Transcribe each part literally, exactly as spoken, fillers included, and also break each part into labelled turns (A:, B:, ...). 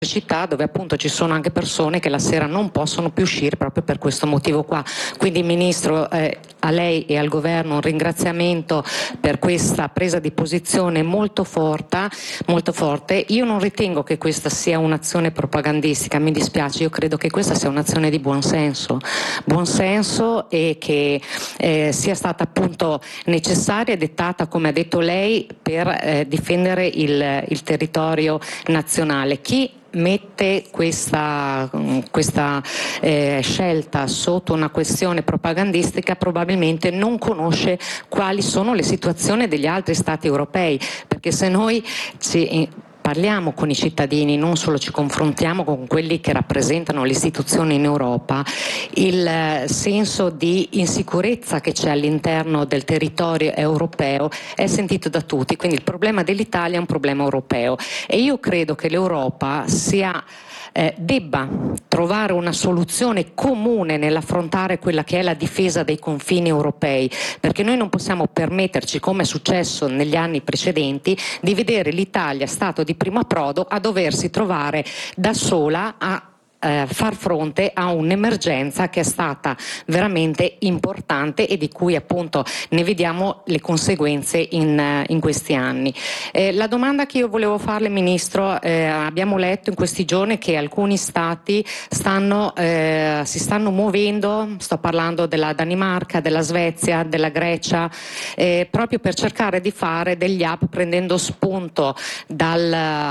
A: città dove appunto ci sono anche persone che la sera non possono più uscire proprio per questo motivo qua. Quindi Ministro, eh, a lei e al Governo un ringraziamento per questa presa di posizione molto forte, molto forte. Io non ritengo che questa sia un'azione propagandistica, mi dispiace, io credo che questa sia un'azione di buonsenso, buonsenso e che eh, sia stata appunto necessaria e dettata, come ha detto lei, per eh, difendere il, il territorio nazionale. Chi mette questa, questa eh, scelta sotto una questione propagandistica probabilmente non conosce quali sono le situazioni degli altri Stati europei, perché se noi ci parliamo con i cittadini, non solo ci confrontiamo con quelli che rappresentano le istituzioni in Europa, il senso di insicurezza che c'è all'interno del territorio europeo è sentito da tutti, quindi il problema dell'Italia è un problema europeo e io credo che l'Europa sia Eh, debba trovare una soluzione comune nell'affrontare quella che è la difesa dei confini europei, perché noi non possiamo permetterci, come è successo negli anni precedenti, di vedere l'Italia Stato di primo approdo a doversi trovare da sola a Eh, far fronte a un'emergenza che è stata veramente importante e di cui appunto ne vediamo le conseguenze in, in questi anni. Eh, la domanda che io volevo farle, Ministro, eh, abbiamo letto in questi giorni che alcuni stati stanno, eh, si stanno muovendo, sto parlando della Danimarca, della Svezia, della Grecia, eh, proprio per cercare di fare degli hub prendendo spunto dal,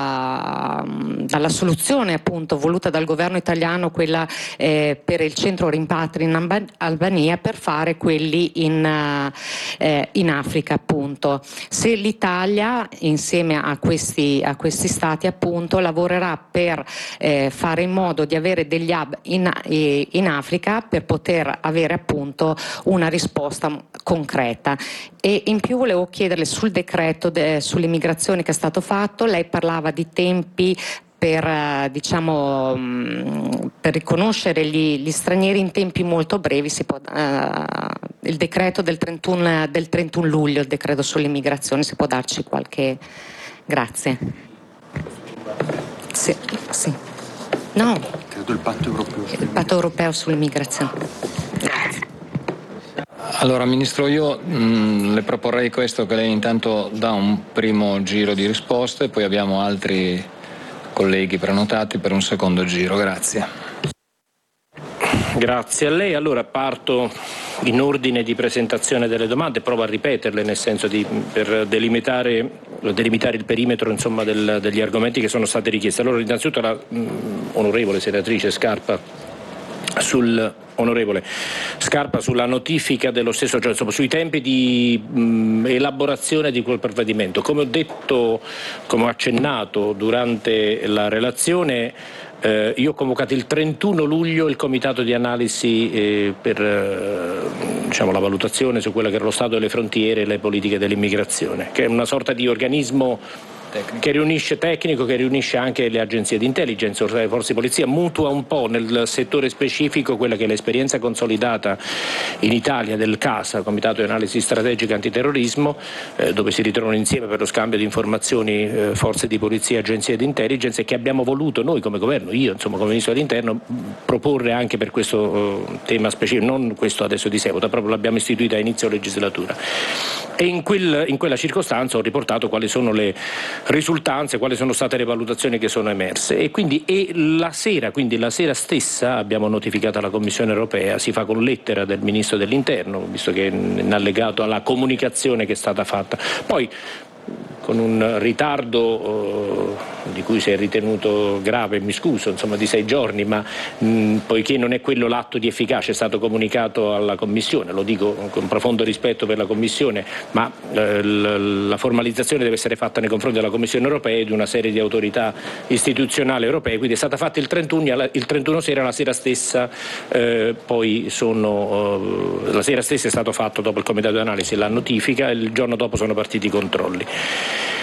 A: dalla soluzione appunto voluta dal governo italiano, quella eh, per il centro rimpatri in Alba- Albania, per fare quelli in, eh, in Africa appunto. Se l'Italia insieme a questi, a questi stati appunto lavorerà per eh, fare in modo di avere degli hub in, in Africa per poter avere appunto una risposta concreta. E in più volevo chiederle sul decreto de, sull'immigrazione che è stato fatto, lei parlava di tempi per, diciamo, per riconoscere gli, gli stranieri in tempi molto brevi. Si può, uh, il decreto del trentuno, del trentuno luglio, il decreto sull'immigrazione, si può darci qualche... Grazie. Sì, sì. No.
B: Credo il patto europeo.
A: Il patto europeo sull'immigrazione. Grazie.
C: Allora Ministro, io mh, le proporrei questo, che lei intanto dà un primo giro di risposte, poi abbiamo altri colleghi prenotati per un secondo giro. Grazie.
D: Grazie a lei. Allora parto in ordine di presentazione delle domande, provo a ripeterle nel senso di per delimitare, delimitare il perimetro insomma, del, degli argomenti che sono stati richiesti. Allora innanzitutto la mh, onorevole senatrice Scarpa sul onorevole Scarpa sulla notifica dello stesso, cioè insomma, sui tempi di mh, elaborazione di quel provvedimento. Come ho detto, come ho accennato durante la relazione, eh, io ho convocato il trentuno luglio il comitato di analisi eh, per eh, diciamo, la valutazione su quello che era lo stato delle frontiere e le politiche dell'immigrazione, che è una sorta di organismo Tecnico. che riunisce tecnico, che riunisce anche le agenzie di intelligence, le forze di polizia, mutua un po' nel settore specifico quella che è l'esperienza consolidata in Italia del CASA, Comitato di Analisi Strategica Antiterrorismo, eh, dove si ritrovano insieme per lo scambio di informazioni eh, forze di polizia e agenzie di intelligence, e che abbiamo voluto noi come governo, io insomma come Ministro dell'Interno, proporre anche per questo eh, tema specifico, non questo adesso di seguito, proprio l'abbiamo istituita a inizio legislatura. E in, quel, in quella circostanza ho riportato quali sono le risultanze, quali sono state le valutazioni che sono emerse, e quindi e la sera, quindi la sera stessa abbiamo notificato alla Commissione europea, si fa con lettera del Ministro dell'Interno, visto che è in allegato alla comunicazione che è stata fatta. Poi con un ritardo eh, di cui si è ritenuto grave, mi scuso, insomma di sei giorni, ma mh, poiché non è quello l'atto di efficacia, è stato comunicato alla Commissione, lo dico con profondo rispetto per la Commissione, ma eh, l- la formalizzazione deve essere fatta nei confronti della Commissione europea e di una serie di autorità istituzionali europee, quindi è stata fatta il trentuno, il trentuno sera, la sera stessa eh, poi sono eh, la sera stessa è stato fatto, dopo il comitato di analisi, la notifica, e il giorno dopo sono partiti i controlli.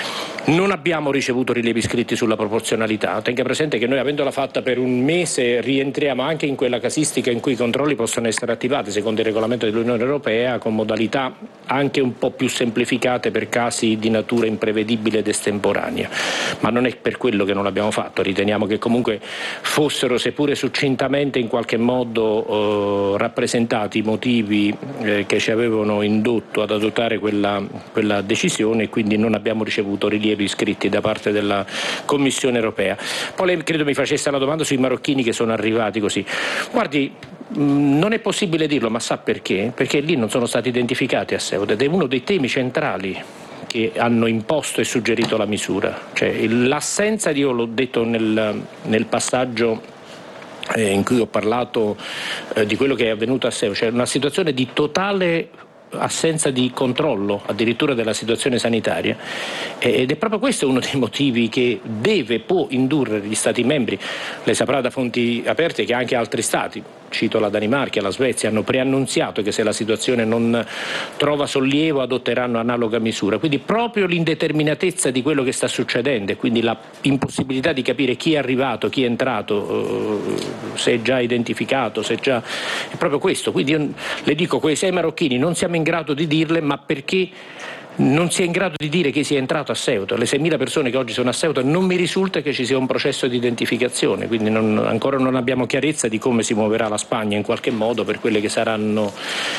D: Non abbiamo ricevuto rilievi scritti sulla proporzionalità. Tenga presente che noi, avendola fatta per un mese, rientriamo anche in quella casistica in cui i controlli possono essere attivati secondo il regolamento dell'Unione Europea con modalità anche un po' più semplificate per casi di natura imprevedibile ed estemporanea. Ma non è per quello che non l'abbiamo fatto. Riteniamo che comunque fossero, seppure succintamente, in qualche modo eh, rappresentati i motivi eh, che ci avevano indotto ad adottare quella, quella decisione, e quindi non abbiamo ricevuto rilievi iscritti da parte della Commissione Europea. Poi lei credo mi facesse la domanda sui marocchini che sono arrivati così. Guardi, mh, non è possibile dirlo, ma sa perché? Perché lì non sono stati identificati a Ceuta ed è uno dei temi centrali che hanno imposto e suggerito la misura. Cioè, l'assenza di, io l'ho detto nel, nel passaggio eh, in cui ho parlato eh, di quello che è avvenuto a Ceuta, cioè una situazione di totale assenza di controllo addirittura della situazione sanitaria, ed è proprio questo uno dei motivi che deve, può indurre gli Stati membri. Lei saprà da fonti aperte che anche altri Stati, cito la Danimarca e la Svezia, hanno preannunziato che se la situazione non trova sollievo adotteranno analoga misura. Quindi proprio l'indeterminatezza di quello che sta succedendo e quindi la impossibilità di capire chi è arrivato, chi è entrato, se è già identificato, se è già è proprio questo. Quindi io le dico, quei sei marocchini non siamo in grado di dirle, ma perché non si è in grado di dire che sia entrato a Ceuta. Le seimila persone che oggi sono a Ceuta non mi risulta che ci sia un processo di identificazione, quindi non, ancora non abbiamo chiarezza di come si muoverà la Spagna in qualche modo per quelle che saranno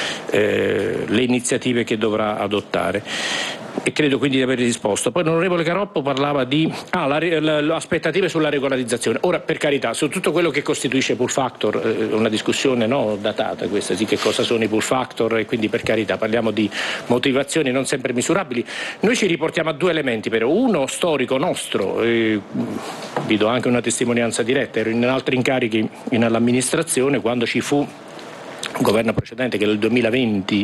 D: eh, le iniziative che dovrà adottare. E credo quindi di aver risposto. Poi l'onorevole Caroppo parlava di ah, la, la, le aspettative sulla regolarizzazione. Ora, per carità, su tutto quello che costituisce pull factor, eh, una discussione no, datata questa, sì, che cosa sono i pull factor, e quindi per carità parliamo di motivazioni non sempre misurabili. Noi ci riportiamo a due elementi, però uno storico nostro, eh, vi do anche una testimonianza diretta, ero in altri incarichi nell'amministrazione quando ci fu un governo precedente che nel duemilaventi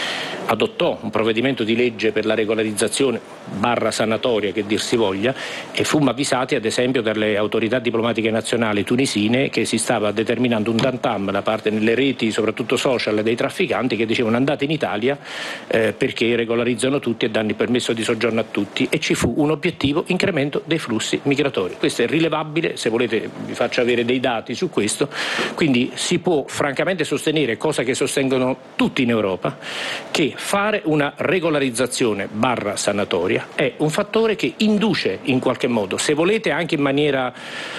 D: adottò un provvedimento di legge per la regolarizzazione barra sanatoria, che dir si voglia, e fummo avvisati ad esempio dalle autorità diplomatiche nazionali tunisine che si stava determinando un tantam da parte nelle reti soprattutto social dei trafficanti che dicevano andate in Italia eh, perché regolarizzano tutti e danno il permesso di soggiorno a tutti, e ci fu un obiettivo incremento dei flussi migratori. Questo è rilevabile, se volete vi faccio avere dei dati su questo. Quindi si può francamente sostenere, cosa che sostengono tutti in Europa, che fare una regolarizzazione barra sanatoria è un fattore che induce in qualche modo, se volete anche in maniera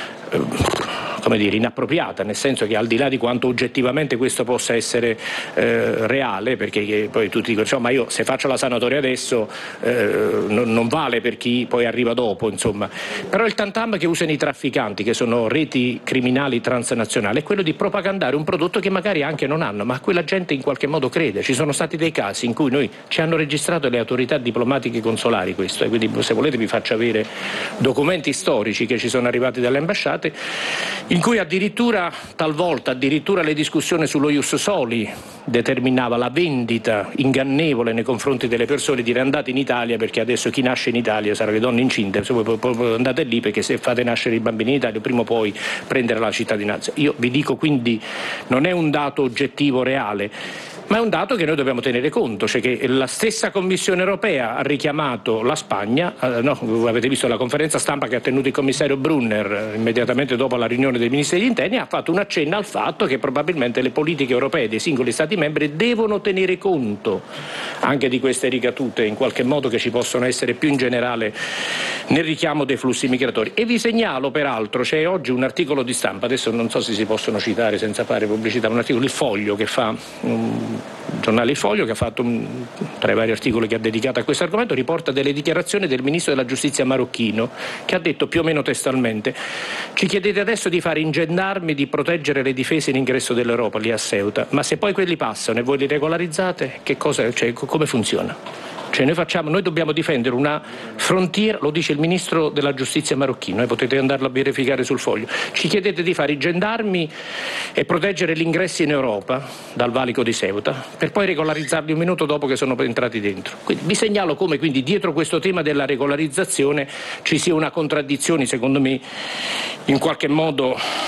D: eh, come dire, inappropriata, nel senso che al di là di quanto oggettivamente questo possa essere eh, reale, perché poi tutti dicono insomma io se faccio la sanatoria adesso eh, non, non vale per chi poi arriva dopo, insomma. Però il tantam che usano i trafficanti, che sono reti criminali transnazionali, è quello di propagandare un prodotto che magari anche non hanno, ma a cui la gente in qualche modo crede. Ci sono stati dei casi in cui noi ci hanno registrato le autorità diplomatiche consolari questo, e quindi se volete vi faccio avere documenti storici che ci sono arrivati dalle ambasciate, in cui addirittura talvolta addirittura le discussioni sullo ius soli determinava la vendita ingannevole nei confronti delle persone, dire andate in Italia perché adesso chi nasce in Italia sarà le donne incinte, andate lì perché se fate nascere i bambini in Italia prima o poi prendere la cittadinanza. Io vi dico quindi non è un dato oggettivo reale, ma è un dato che noi dobbiamo tenere conto, cioè che la stessa Commissione Europea ha richiamato la Spagna, eh, no, avete visto la conferenza stampa che ha tenuto il commissario Brunner immediatamente dopo la riunione dei ministri degli interni, ha fatto un accenno al fatto che probabilmente le politiche europee dei singoli Stati membri devono tenere conto anche di queste ricadute in qualche modo che ci possono essere più in generale nel richiamo dei flussi migratori. E vi segnalo peraltro, c'è oggi un articolo di stampa, adesso non so se si possono citare senza fare pubblicità, un articolo Il Foglio che fa um, il giornale Il Foglio, che ha fatto un, tra i vari articoli che ha dedicato a questo argomento, riporta delle dichiarazioni del ministro della giustizia marocchino che ha detto più o meno testualmente: ci chiedete adesso di fare i gendarmi, di proteggere le difese in ingresso dell'Europa lì a Ceuta, ma se poi quelli passano e voi li regolarizzate, che cosa, cioè, come funziona? Cioè noi, facciamo, noi dobbiamo difendere una frontiera, lo dice il ministro della giustizia marocchino, e eh, potete andarlo a verificare sul Foglio. Ci chiedete di fare i gendarmi e proteggere gli ingressi in Europa dal valico di Ceuta per poi regolarizzarli un minuto dopo che sono entrati dentro. Quindi vi segnalo come quindi dietro questo tema della regolarizzazione ci sia una contraddizione, secondo me in qualche modo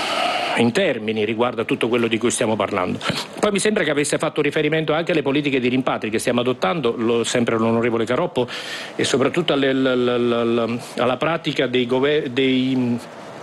D: in termini riguardo a tutto quello di cui stiamo parlando. Poi mi sembra che avesse fatto riferimento anche alle politiche di rimpatri che stiamo adottando, lo, sempre l'onorevole Caroppo, e soprattutto alle, alle, alle, alla pratica dei, gover- dei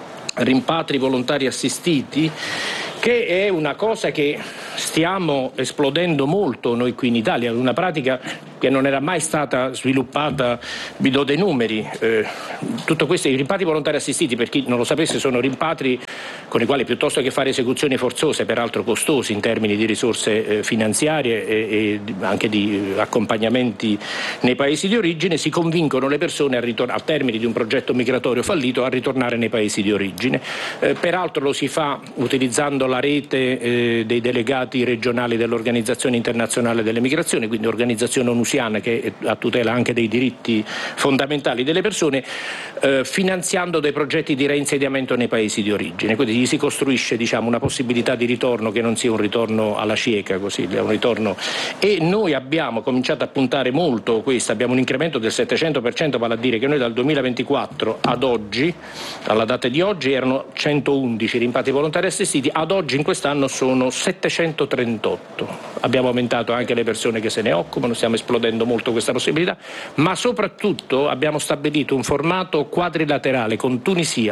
D: rimpatri volontari assistiti, che è una cosa che stiamo esplodendo molto noi qui in Italia, una pratica che non era mai stata sviluppata. Vi do dei numeri, eh, tutto questo, i rimpatri volontari assistiti, per chi non lo sapesse, sono rimpatri con i quali, piuttosto che fare esecuzioni forzose, peraltro costosi in termini di risorse eh, finanziarie e, e anche di accompagnamenti nei paesi di origine, si convincono le persone a, ritor- a termini di un progetto migratorio fallito a ritornare nei paesi di origine. Eh, peraltro lo si fa utilizzando la rete eh, dei delegati regionali dell'Organizzazione Internazionale delle Migrazioni, quindi organizzazione onusiana che è a tutela anche dei diritti fondamentali delle persone, eh, finanziando dei progetti di reinsediamento nei paesi di origine. Quindi gli si costruisce, diciamo, una possibilità di ritorno che non sia un ritorno alla cieca, così, è un ritorno. E noi abbiamo cominciato a puntare molto questo, abbiamo un incremento del settecento per cento, vale a dire che noi dal duemilaventiquattro ad oggi, alla data di oggi, erano centoundici rimpatri volontari assistiti, ad oggi in quest'anno sono settecentotrentotto. Abbiamo aumentato anche le persone che se ne occupano, stiamo esplodendo molto questa possibilità, ma soprattutto abbiamo stabilito un formato quadrilaterale con Tunisia,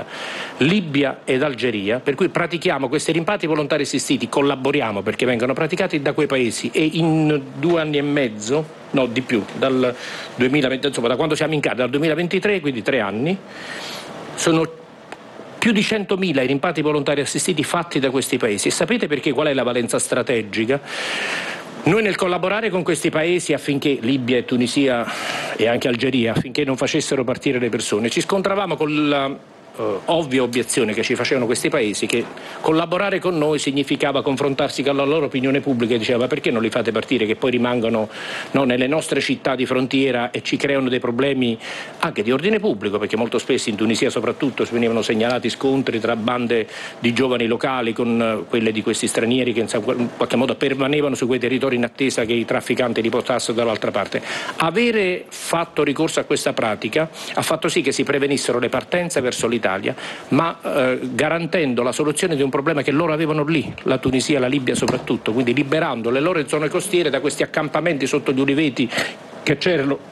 D: Libia ed Algeria, per cui pratichiamo questi rimpatri volontari assistiti, collaboriamo perché vengono praticati da quei paesi, e in due anni e mezzo, no di più, dal duemilaventi, insomma da quando siamo in carica, dal duemilaventitré, quindi tre anni, sono più di centomila i rimpatri volontari assistiti fatti da questi paesi. E sapete perché? Qual è la valenza strategica? Noi nel collaborare con questi paesi affinché, Libia e Tunisia e anche Algeria, affinché non facessero partire le persone, ci scontravamo con la Uh, ovvia obiezione che ci facevano questi paesi, che collaborare con noi significava confrontarsi con la loro opinione pubblica, e diceva: ma perché non li fate partire, che poi rimangono no, nelle nostre città di frontiera e ci creano dei problemi anche di ordine pubblico, perché molto spesso in Tunisia soprattutto venivano segnalati scontri tra bande di giovani locali con uh, quelle di questi stranieri che in qualche modo permanevano su quei territori in attesa che i trafficanti li portassero dall'altra parte. Avere fatto ricorso a questa pratica ha fatto sì che si prevenissero le partenze verso l'Italia, ma eh, garantendo la soluzione di un problema che loro avevano lì, la Tunisia, la Libia soprattutto, quindi liberando le loro zone costiere da questi accampamenti sotto gli uliveti che c'erano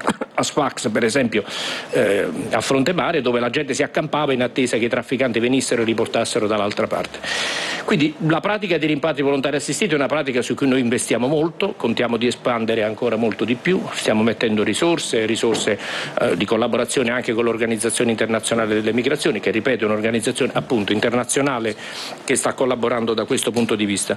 D: a Sfax, per esempio, eh, a fronte mare, dove la gente si accampava in attesa che i trafficanti venissero e li portassero dall'altra parte. Quindi la pratica dei rimpatri volontari assistiti è una pratica su cui noi investiamo molto, contiamo di espandere ancora molto di più, stiamo mettendo risorse, risorse eh, di collaborazione anche con l'Organizzazione Internazionale delle Migrazioni, che ripeto è un'organizzazione appunto internazionale che sta collaborando da questo punto di vista.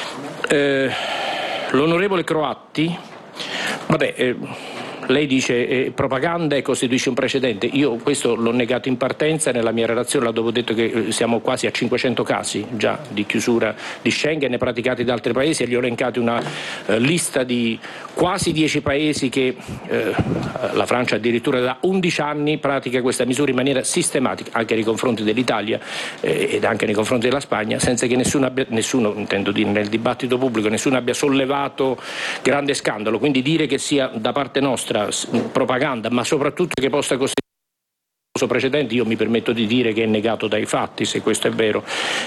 D: Eh, l'onorevole Croatti, vabbè... Eh, Lei dice eh, propaganda e costituisce un precedente. Io questo l'ho negato in partenza, nella mia relazione l'avevo detto che eh, siamo quasi a cinquecento casi già di chiusura di Schengen praticati da altri paesi, e gli ho elencati una eh, lista di quasi dieci paesi che eh, la Francia addirittura da undici anni pratica questa misura in maniera sistematica anche nei confronti dell'Italia eh, ed anche nei confronti della Spagna, senza che nessuno abbia, nessuno intendo dire nel dibattito pubblico, nessuno abbia sollevato grande scandalo. Quindi dire che sia da parte nostra propaganda, ma soprattutto che possa costituire precedente, io mi permetto di dire che è negato dai fatti, se questo è vero.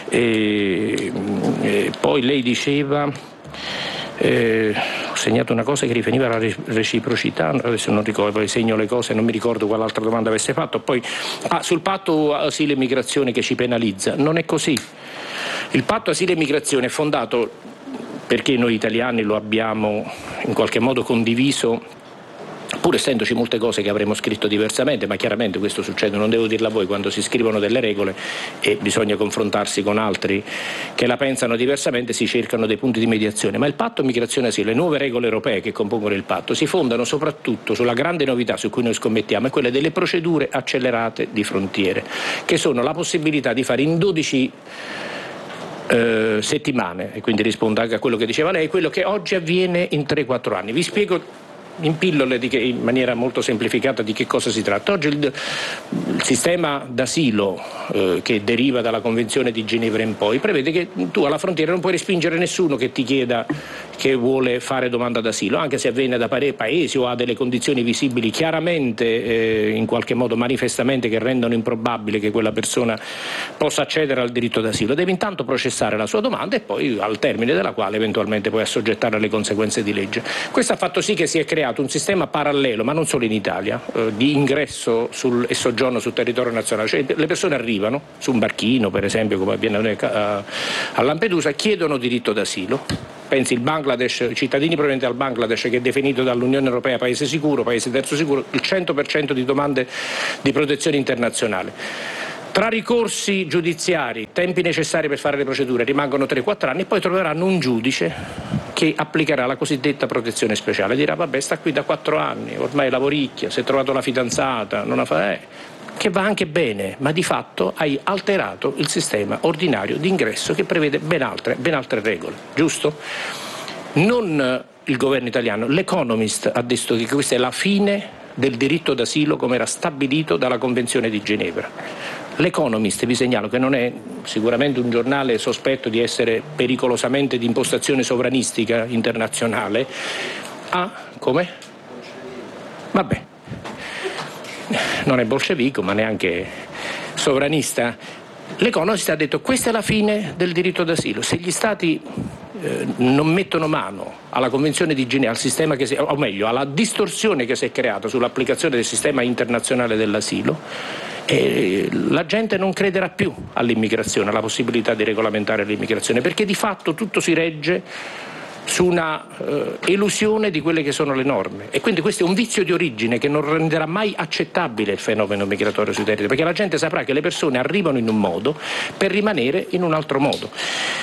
D: E, e poi lei diceva, eh, ho segnato una cosa che riferiva alla reciprocità, adesso non ricordo, poi segno le cose, non mi ricordo quale altra domanda avesse fatto. Poi ah, sul patto asilo e migrazione che ci penalizza, non è così. Il patto asilo e migrazione è fondato perché noi italiani lo abbiamo in qualche modo condiviso, pur essendoci molte cose che avremmo scritto diversamente, ma chiaramente questo succede, non devo dirla a voi, quando si scrivono delle regole e bisogna confrontarsi con altri che la pensano diversamente, si cercano dei punti di mediazione. Ma il patto migrazione e asilo, le nuove regole europee che compongono il patto, si fondano soprattutto sulla grande novità su cui noi scommettiamo, è quella delle procedure accelerate di frontiere, che sono la possibilità di fare in dodici eh, settimane, e quindi rispondo anche a quello che diceva lei, quello che oggi avviene in tre quattro anni. Vi spiego in pillole, di che, in maniera molto semplificata, di che cosa si tratta. Oggi il, il sistema d'asilo eh, che deriva dalla Convenzione di Ginevra in poi prevede che tu alla frontiera non puoi respingere nessuno che ti chieda che vuole fare domanda d'asilo, anche se avviene da paesi o ha delle condizioni visibili chiaramente, eh, in qualche modo manifestamente, che rendono improbabile che quella persona possa accedere al diritto d'asilo. Deve intanto processare la sua domanda e poi al termine della quale eventualmente puoi assoggettare alle conseguenze di legge. Questo ha fatto sì che si è creato un sistema parallelo, ma non solo in Italia, eh, di ingresso sul, e soggiorno sul territorio nazionale. Cioè, le persone arrivano su un barchino, per esempio, come avviene a, a Lampedusa, chiedono diritto d'asilo. Pensi il Bangladesh, i cittadini provenienti dal Bangladesh, che è definito dall'Unione Europea paese sicuro, paese terzo sicuro, il cento per cento di domande di protezione internazionale. Tra ricorsi giudiziari, tempi necessari per fare le procedure, rimangono tre quattro anni e poi troveranno un giudice che applicherà la cosiddetta protezione speciale. Dirà vabbè, sta qui da quattro anni, ormai lavoricchia, si è trovato la fidanzata, non ha fa... Eh. che va anche bene, ma di fatto hai alterato il sistema ordinario di ingresso che prevede ben altre, ben altre regole, giusto? Non il governo italiano, l'Economist ha detto che questa è la fine del diritto d'asilo come era stabilito dalla Convenzione di Ginevra. L'Economist, vi segnalo che non è sicuramente un giornale sospetto di essere pericolosamente di impostazione sovranistica internazionale, ha, come? Vabbè, non è bolscevico ma neanche sovranista. L'Economist ha detto questa è la fine del diritto d'asilo. Se gli stati eh, non mettono mano alla Convenzione di Ginevra, al sistema che si, o meglio alla distorsione che si è creata sull'applicazione del sistema internazionale dell'asilo, e la gente non crederà più all'immigrazione, alla possibilità di regolamentare l'immigrazione, perché di fatto tutto si regge su una eh, elusione di quelle che sono le norme, e quindi questo è un vizio di origine che non renderà mai accettabile il fenomeno migratorio sui territori, perché la gente saprà che le persone arrivano in un modo per rimanere in un altro modo.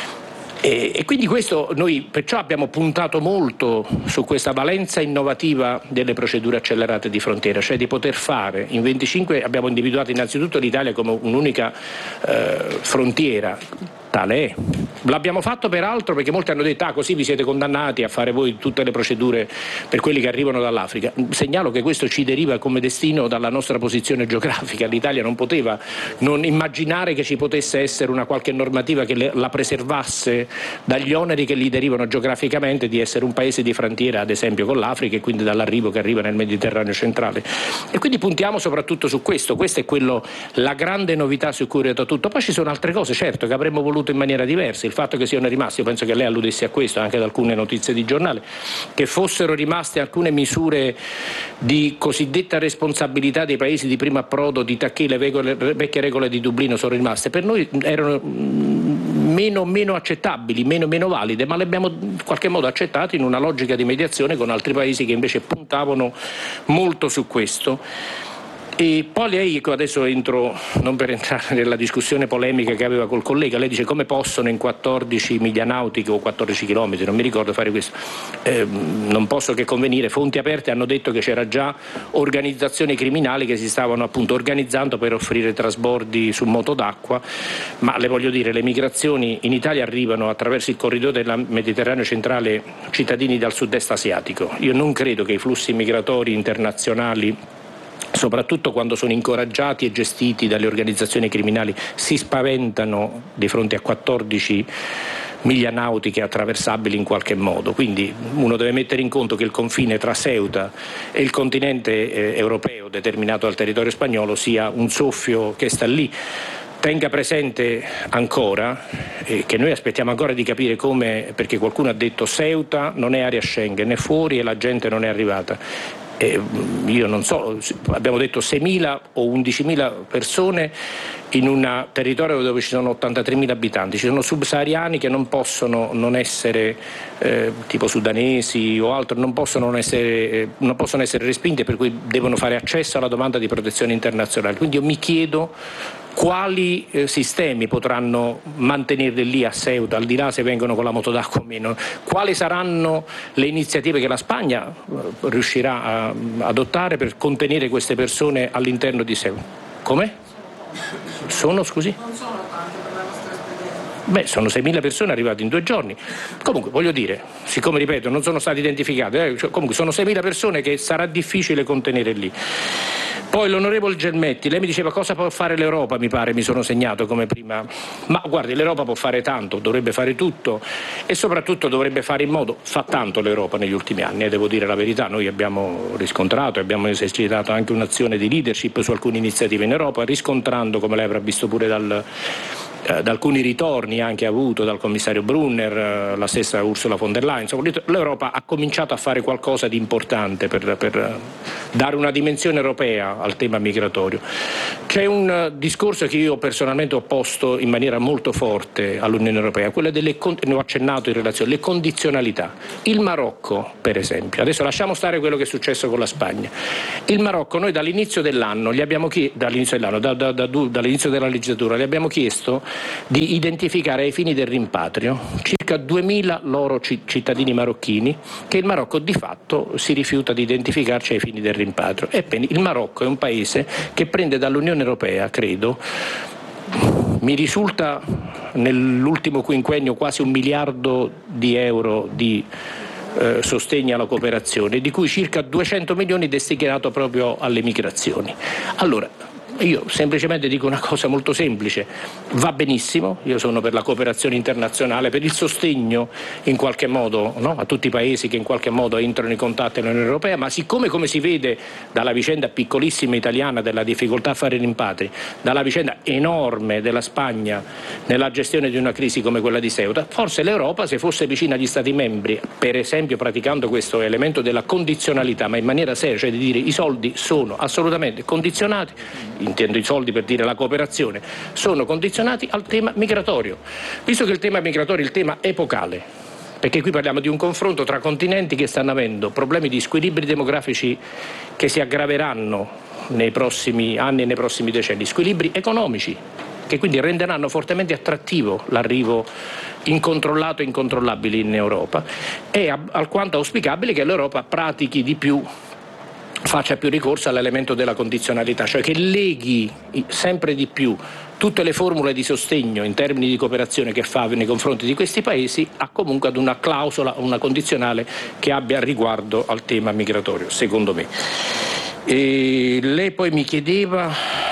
D: E, e quindi questo noi perciò abbiamo puntato molto su questa valenza innovativa delle procedure accelerate di frontiera, cioè di poter fare in venticinque, abbiamo individuato innanzitutto l'Italia come un'unica eh, frontiera, tale è. L'abbiamo fatto peraltro perché molti hanno detto ah così vi siete condannati a fare voi tutte le procedure per quelli che arrivano dall'Africa. Segnalo che questo ci deriva come destino dalla nostra posizione geografica. L'Italia non poteva non immaginare che ci potesse essere una qualche normativa che le, la preservasse dagli oneri che gli derivano geograficamente di essere un paese di frontiera ad esempio con l'Africa e quindi dall'arrivo che arriva nel Mediterraneo centrale. E quindi puntiamo soprattutto su questo. Questa è quello, la grande novità su cui è orientato tutto. Poi ci sono altre cose certo che avremmo voluto in maniera diversa. Il fatto che siano rimasti, io penso che lei alludesse a questo anche da alcune notizie di giornale, che fossero rimaste alcune misure di cosiddetta responsabilità dei paesi di primo approdo, di tacché le, regole, le vecchie regole di Dublino sono rimaste, per noi erano meno, meno accettabili, meno, meno valide, ma le abbiamo in qualche modo accettate in una logica di mediazione con altri paesi che invece puntavano molto su questo. E poi lei, adesso entro, non per entrare nella discussione polemica che aveva col collega, lei dice come possono in quattordici miglia nautiche o quattordici chilometri, non mi ricordo fare questo, eh, non posso che convenire, fonti aperte hanno detto che c'era già organizzazioni criminali che si stavano appunto organizzando per offrire trasbordi su moto d'acqua, ma le voglio dire, le migrazioni in Italia arrivano attraverso il corridoio del Mediterraneo centrale cittadini dal sud-est asiatico. Io non credo che i flussi migratori internazionali, soprattutto quando sono incoraggiati e gestiti dalle organizzazioni criminali, si spaventano di fronte a quattordici miglia nautiche attraversabili in qualche modo. Quindi uno deve mettere in conto che il confine tra Ceuta e il continente eh, europeo determinato dal territorio spagnolo sia un soffio che sta lì. Tenga presente ancora eh, che noi aspettiamo ancora di capire come, perché qualcuno ha detto Ceuta non è area Schengen, è fuori e la gente non è arrivata. Eh, io non so, abbiamo detto seimila o undicimila persone in un territorio dove ci sono ottantatremila abitanti, ci sono subsahariani che non possono non essere eh, tipo sudanesi o altro, non possono non essere, eh, non possono essere respinti, per cui devono fare accesso alla domanda di protezione internazionale. Quindi io mi chiedo quali eh, sistemi potranno mantenerli lì a Ceuta, al di là se vengono con la moto d'acqua o meno, quali saranno le iniziative che la Spagna eh, riuscirà a adottare per contenere queste persone all'interno di Ceuta. Come? Sono, scusi? Non sono tante per la nostra esperienza. Beh, sono seimila persone arrivate in due giorni. Comunque, voglio dire, siccome ripeto, non sono state identificate, eh, cioè, comunque sono seimila persone che sarà difficile contenere lì. Poi l'onorevole Gelmetti, lei mi diceva cosa può fare l'Europa, mi pare, mi sono segnato come prima. Ma guardi, l'Europa può fare tanto, dovrebbe fare tutto e soprattutto dovrebbe fare in modo, fa tanto l'Europa negli ultimi anni, eh, devo dire la verità, noi abbiamo riscontrato, abbiamo esercitato anche un'azione di leadership su alcune iniziative in Europa, riscontrando, come lei avrà visto pure dal... da alcuni ritorni anche avuto dal commissario Brunner, la stessa Ursula von der Leyen, insomma, l'Europa ha cominciato a fare qualcosa di importante per, per dare una dimensione europea al tema migratorio. C'è un discorso che io personalmente ho posto in maniera molto forte all'Unione Europea, quello delle, ne ho accennato in relazione, le condizionalità. Il Marocco, per esempio, adesso lasciamo stare quello che è successo con la Spagna. Il Marocco, noi dall'inizio dell'anno, gli abbiamo chiesto, dall'inizio dell'anno, da, da, da, dall'inizio della legislatura, gli abbiamo chiesto di identificare ai fini del rimpatrio circa duemila loro cittadini marocchini che il Marocco di fatto si rifiuta di identificarci ai fini del rimpatrio. Ebbene, il Marocco è un paese che prende dall'Unione Europea, credo, mi risulta nell'ultimo quinquennio quasi un miliardo di euro di eh, sostegno alla cooperazione, di cui circa duecento milioni destinato proprio alle migrazioni. Allora, io semplicemente dico una cosa molto semplice, va benissimo, io sono per la cooperazione internazionale, per il sostegno in qualche modo, no, a tutti i paesi che in qualche modo entrano in contatto con l'Unione Europea, ma siccome, come si vede dalla vicenda piccolissima italiana della difficoltà a fare rimpatri, dalla vicenda enorme della Spagna nella gestione di una crisi come quella di Ceuta, forse l'Europa, se fosse vicina agli Stati membri, per esempio praticando questo elemento della condizionalità, ma in maniera seria, cioè di dire i soldi sono assolutamente condizionati, intendo i soldi per dire la cooperazione, sono condizionati al tema migratorio, visto che il tema migratorio è il tema epocale, perché qui parliamo di un confronto tra continenti che stanno avendo problemi di squilibri demografici che si aggraveranno nei prossimi anni e nei prossimi decenni, squilibri economici che quindi renderanno fortemente attrattivo l'arrivo incontrollato e incontrollabile in Europa, è alquanto auspicabile che l'Europa pratichi di più, faccia più ricorso all'elemento della condizionalità, cioè che leghi sempre di più tutte le formule di sostegno in termini di cooperazione che fa nei confronti di questi paesi a comunque ad una clausola, una condizionale che abbia riguardo al tema migratorio, secondo me. E lei poi mi chiedeva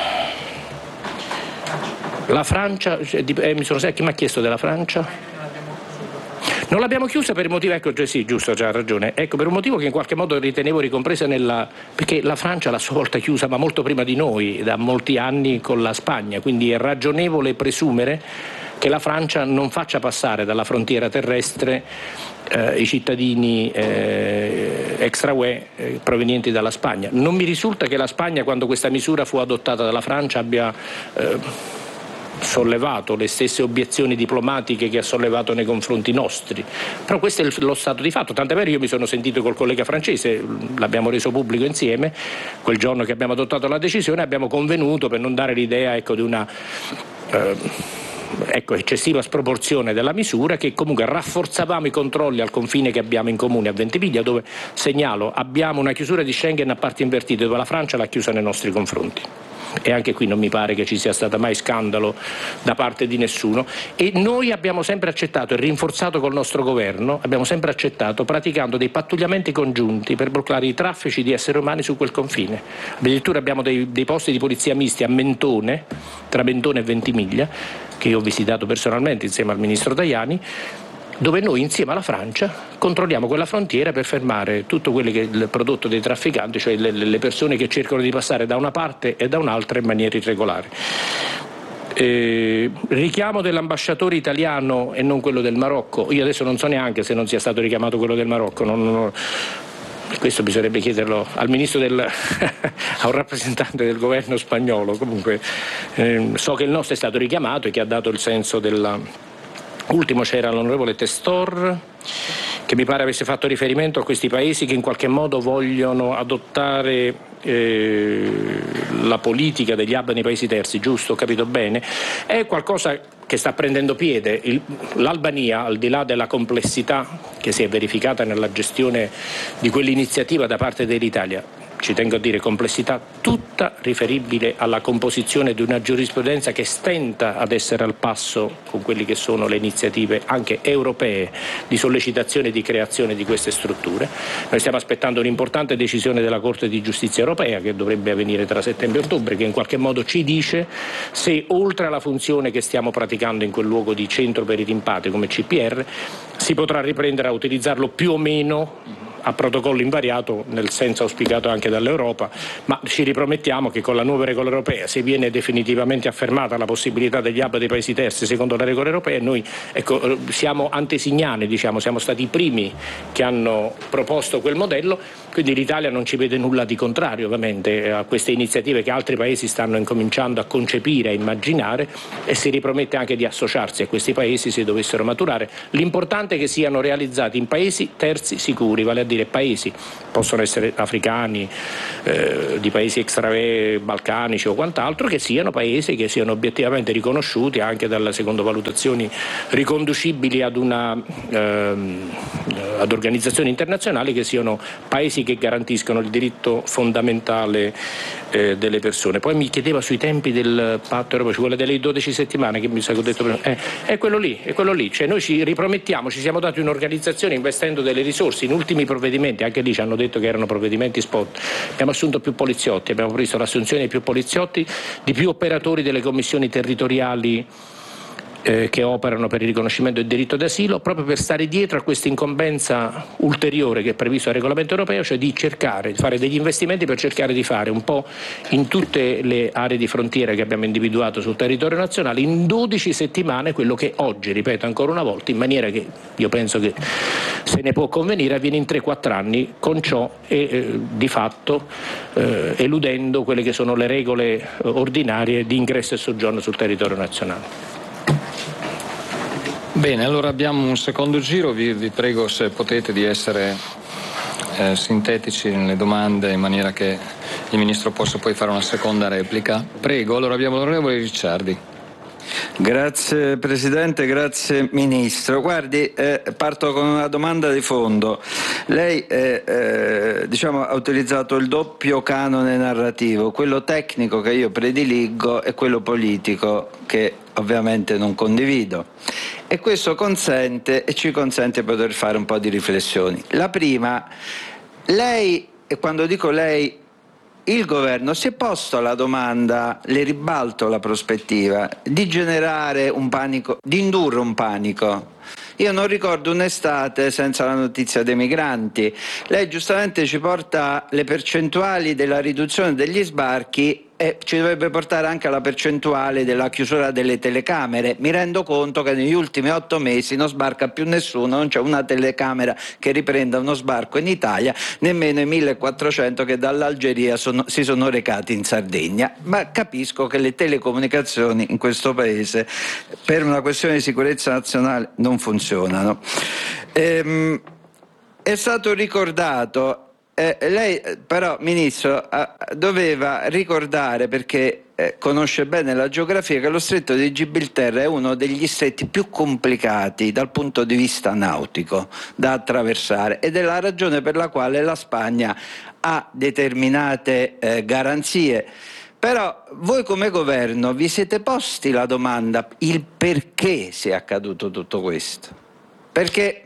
D: la Francia, eh, mi sono chi mi ha chiesto della Francia? Non l'abbiamo chiusa per il motivo, ecco, sì, giusto, c'ha ragione, ecco, per un motivo che in qualche modo ritenevo ricompresa nella, perché la Francia l'ha a sua volta chiusa, ma molto prima di noi, da molti anni con la Spagna, quindi è ragionevole presumere che la Francia non faccia passare dalla frontiera terrestre eh, i cittadini eh, extra U E eh, provenienti dalla Spagna. Non mi risulta che la Spagna, quando questa misura fu adottata dalla Francia, abbia eh, sollevato le stesse obiezioni diplomatiche che ha sollevato nei confronti nostri, però questo è lo stato di fatto, tant'è vero io mi sono sentito col collega francese, l'abbiamo reso pubblico insieme quel giorno che abbiamo adottato la decisione, abbiamo convenuto, per non dare l'idea, ecco, di una eh, ecco, eccessiva sproporzione della misura, che comunque rafforzavamo i controlli al confine che abbiamo in comune a Ventimiglia, dove, segnalo, abbiamo una chiusura di Schengen a parti invertite, dove la Francia l'ha chiusa nei nostri confronti. E anche qui non mi pare che ci sia stato mai scandalo da parte di nessuno, e noi abbiamo sempre accettato e rinforzato col nostro governo, abbiamo sempre accettato praticando dei pattugliamenti congiunti per bloccare i traffici di esseri umani su quel confine. Addirittura abbiamo dei, dei posti di polizia misti a Mentone, tra Mentone e Ventimiglia, che io ho visitato personalmente insieme al ministro Tajani, dove noi insieme alla Francia controlliamo quella frontiera per fermare tutto quello che è il prodotto dei trafficanti, cioè le, le persone che cercano di passare da una parte e da un'altra in maniera irregolare. Eh, richiamo dell'ambasciatore italiano e non quello del Marocco, io adesso non so neanche se non sia stato richiamato quello del Marocco, non, non, questo bisognerebbe chiederlo al ministro del a un rappresentante del governo spagnolo. Comunque eh, so che il nostro è stato richiamato e che ha dato il senso della... Ultimo c'era l'onorevole Testor, che mi pare avesse fatto riferimento a questi paesi che in qualche modo vogliono adottare eh, la politica degli hub nei paesi terzi, giusto? Ho capito bene? È qualcosa che sta prendendo piede. Il, L'Albania, al di là della complessità che si è verificata nella gestione di quell'iniziativa da parte dell'Italia, ci tengo a dire complessità, tutta riferibile alla composizione di una giurisprudenza che stenta ad essere al passo con quelle che sono le iniziative anche europee di sollecitazione e di creazione di queste strutture. Noi stiamo aspettando un'importante decisione della Corte di Giustizia europea che dovrebbe avvenire tra settembre e ottobre, che in qualche modo ci dice se oltre alla funzione che stiamo praticando in quel luogo di centro per i rimpatri come C P R si potrà riprendere a utilizzarlo più o meno a protocollo invariato nel senso auspicato anche dall'Europa, ma ci ripromettiamo che con la nuova regola europea, se viene definitivamente affermata la possibilità degli hub dei paesi terzi secondo le regole europee, noi ecco, siamo antesignani, diciamo, siamo stati i primi che hanno proposto quel modello, quindi l'Italia non ci vede nulla di contrario ovviamente a queste iniziative che altri paesi stanno incominciando a concepire, a immaginare, e si ripromette anche di associarsi a questi paesi se dovessero maturare. L'importante è che siano realizzati in paesi terzi sicuri, vale a dire paesi, possono essere africani, eh, di paesi extra balcanici o quant'altro, che siano paesi che siano obiettivamente riconosciuti anche dalle secondo valutazioni riconducibili ad una ehm, ad organizzazioni internazionali, che siano paesi che garantiscono il diritto fondamentale eh, delle persone. Poi mi chiedeva sui tempi del patto europeo, ci vuole delle dodici settimane, che mi sa che ho detto prima. Eh, è quello lì, è quello lì, cioè noi ci ripromettiamo, ci siamo dati un'organizzazione investendo delle risorse in ultimi provvedimenti, anche lì ci hanno detto che erano provvedimenti spot, abbiamo assunto più poliziotti, abbiamo previsto l'assunzione di più poliziotti, di più operatori delle commissioni territoriali eh, che operano per il riconoscimento del diritto d'asilo, proprio per stare dietro a questa incombenza ulteriore che è previsto dal regolamento europeo, cioè di cercare di fare degli investimenti per cercare di fare un po' in tutte le aree di frontiera che abbiamo individuato sul territorio nazionale in dodici settimane quello che oggi, ripeto ancora una volta, in maniera che io penso che se ne può convenire, avviene in tre quattro anni, con ciò e eh, di fatto eh, eludendo quelle che sono le regole eh, ordinarie di ingresso e soggiorno sul territorio nazionale.
C: Bene, allora abbiamo un secondo giro, vi, vi prego se potete di essere eh, sintetici nelle domande in maniera che il Ministro possa poi fare una seconda replica. Prego, allora abbiamo l'onorevole Ricciardi.
B: Grazie Presidente, grazie Ministro. Guardi, eh, parto con una domanda di fondo. Lei eh, eh, diciamo, ha utilizzato il doppio canone narrativo, quello tecnico che io prediligo e quello politico che ovviamente non condivido, e questo consente e ci consente di poter fare un po' di riflessioni. La prima, lei, e quando dico lei, il governo si è posto la domanda, le ribalto la prospettiva, di generare un panico, di indurre un panico. Io non ricordo un'estate senza la notizia dei migranti. Lei giustamente ci porta le percentuali della riduzione degli sbarchi e ci dovrebbe portare anche alla percentuale della chiusura delle telecamere. Mi rendo conto che negli ultimi otto mesi non sbarca più nessuno, non c'è una telecamera che riprenda uno sbarco in Italia, nemmeno i millequattrocento che dall'Algeria sono, si sono recati in Sardegna. Ma capisco che le telecomunicazioni in questo paese, per una questione di sicurezza nazionale, non funzionano. Ehm, è stato ricordato. Eh, lei però, Ministro, eh, doveva ricordare, perché eh, conosce bene la geografia, che lo stretto di Gibilterra è uno degli stretti più complicati dal punto di vista nautico da attraversare, ed è la ragione per la quale la Spagna ha determinate eh, garanzie. Però voi come governo vi siete posti la domanda, il perché sia accaduto tutto questo? Perché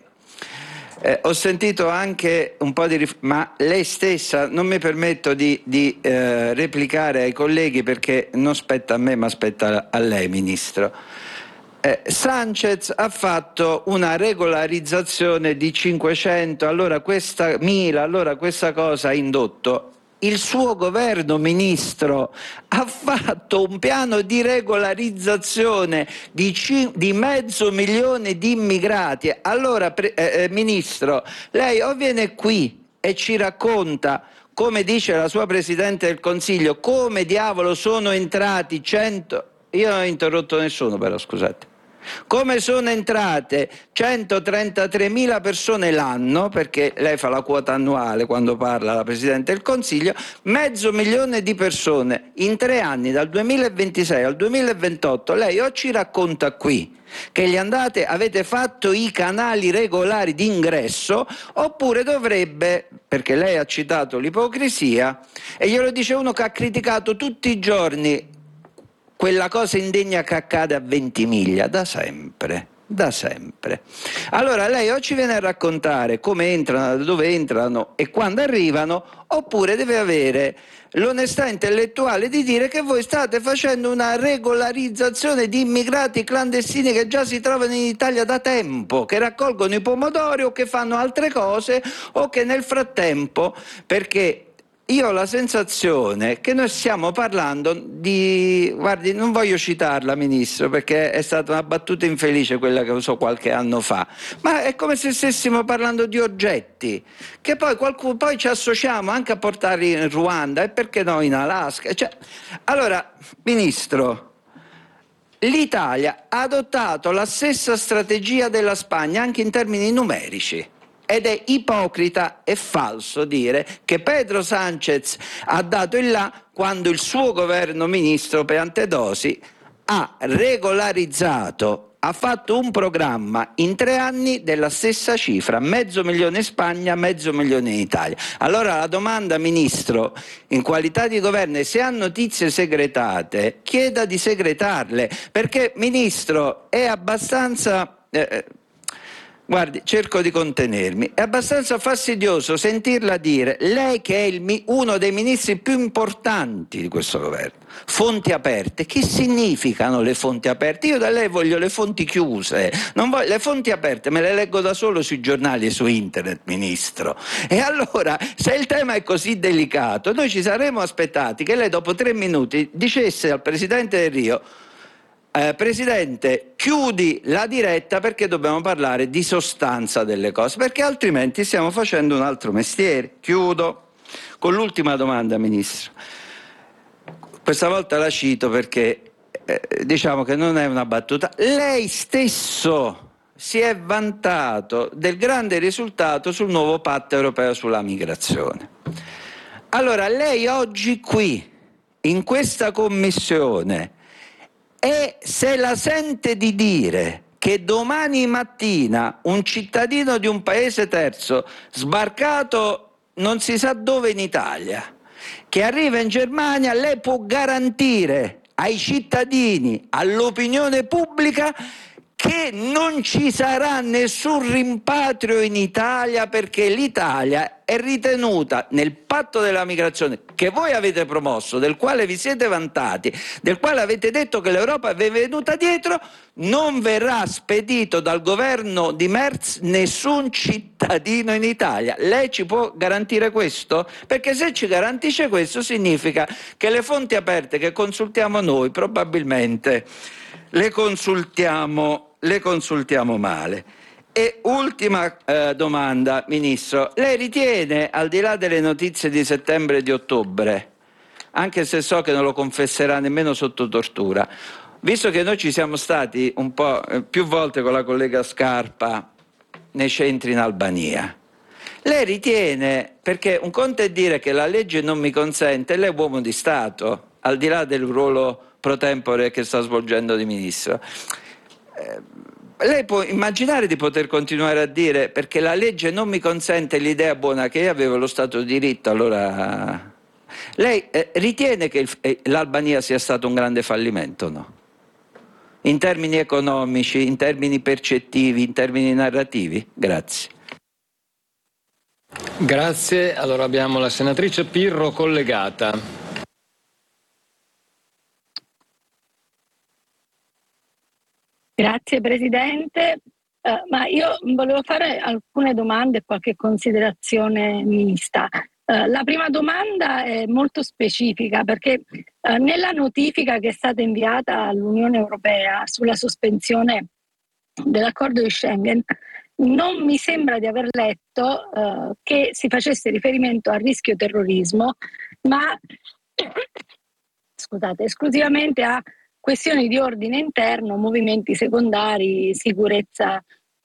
B: Eh, ho sentito anche un po' di rif- ma lei stessa, non mi permetto di, di eh, replicare ai colleghi perché non spetta a me ma spetta a lei, Ministro. Eh, Sanchez ha fatto una regolarizzazione di cinquecento, allora questa mila, allora questa cosa ha indotto. Il suo governo, Ministro, ha fatto un piano di regolarizzazione di, c- di mezzo milione di immigrati. Allora, pre- eh, Ministro, lei o viene qui e ci racconta, come dice la sua Presidente del Consiglio, come diavolo sono entrati cento... Io non ho interrotto nessuno, però, scusate. Come sono entrate centotrentatremila persone l'anno, perché lei fa la quota annuale quando parla la Presidente del Consiglio, mezzo milione di persone in tre anni, dal duemilaventisei al duemilaventotto. Lei o ci racconta qui che gli andate, avete fatto i canali regolari di ingresso, oppure dovrebbe, perché lei ha citato l'ipocrisia, e glielo dice uno che ha criticato tutti i giorni quella cosa indegna che accade a Ventimiglia, da sempre, da sempre. Allora lei o ci viene a raccontare come entrano, da dove entrano e quando arrivano, oppure deve avere l'onestà intellettuale di dire che voi state facendo una regolarizzazione di immigrati clandestini che già si trovano in Italia da tempo, che raccolgono i pomodori o che fanno altre cose, o che nel frattempo, perché io ho la sensazione che noi stiamo parlando di... Guardi, non voglio citarla, Ministro, perché è stata una battuta infelice quella che usò qualche anno fa, ma è come se stessimo parlando di oggetti, che poi, qualcuno, poi ci associamo anche a portarli in Ruanda, e perché no in Alaska. Cioè, allora, Ministro, l'Italia ha adottato la stessa strategia della Spagna anche in termini numerici. Ed è ipocrita e falso dire che Pedro Sánchez ha dato il là quando il suo governo, Ministro Piantedosi, ha regolarizzato, ha fatto un programma in tre anni della stessa cifra, mezzo milione in Spagna, mezzo milione in Italia. Allora la domanda, Ministro, in qualità di governo, se ha notizie segretate, chieda di segretarle, perché, Ministro, è abbastanza... Eh, Guardi, cerco di contenermi. È abbastanza fastidioso sentirla dire, lei che è il, uno dei ministri più importanti di questo governo, fonti aperte. Che significano le fonti aperte? Io da lei voglio le fonti chiuse. Non voglio, le fonti aperte me le leggo da solo sui giornali e su internet, Ministro. E allora, se il tema è così delicato, noi ci saremmo aspettati che lei dopo tre minuti dicesse al Presidente del Rio: Eh, Presidente, chiudi la diretta perché dobbiamo parlare di sostanza delle cose, perché altrimenti stiamo facendo un altro mestiere. Chiudo con l'ultima domanda, Ministro. Questa volta la cito perché eh, diciamo che non è una battuta. Lei stesso si è vantato del grande risultato sul nuovo patto europeo sulla migrazione. Allora, lei oggi qui, in questa commissione, e se la sente di dire che domani mattina un cittadino di un paese terzo, sbarcato non si sa dove in Italia, che arriva in Germania, lei può garantire ai cittadini, all'opinione pubblica, che non ci sarà nessun rimpatrio in Italia, perché l'Italia è ritenuta nel patto della migrazione che voi avete promosso, del quale vi siete vantati, del quale avete detto che l'Europa vi è venuta dietro, non verrà spedito dal governo di Merz nessun cittadino in Italia. Lei ci può garantire questo? Perché se ci garantisce questo significa che le fonti aperte che consultiamo noi probabilmente le consultiamo le consultiamo male. E ultima eh, domanda, Ministro, lei ritiene, al di là delle notizie di settembre e di ottobre, anche se so che non lo confesserà nemmeno sotto tortura, visto che noi ci siamo stati un po' eh, più volte con la collega Scarpa nei centri in Albania, lei ritiene, perché un conto è dire che la legge non mi consente, lei è uomo di Stato, al di là del ruolo pro tempore che sta svolgendo di Ministro, Eh, lei può immaginare di poter continuare a dire perché la legge non mi consente l'idea buona che io avevo lo Stato di diritto, allora lei eh, ritiene che il, eh, l'Albania sia stato un grande fallimento, no? In termini economici, in termini percettivi, in termini narrativi? Grazie.
C: Grazie, allora abbiamo la senatrice Pirro collegata.
E: Grazie Presidente, uh, ma io volevo fare alcune domande e qualche considerazione mista. Uh, la prima domanda è molto specifica perché uh, nella notifica che è stata inviata all'Unione Europea sulla sospensione dell'accordo di Schengen non mi sembra di aver letto uh, che si facesse riferimento al rischio terrorismo, ma scusate, esclusivamente a questioni di ordine interno, movimenti secondari, sicurezza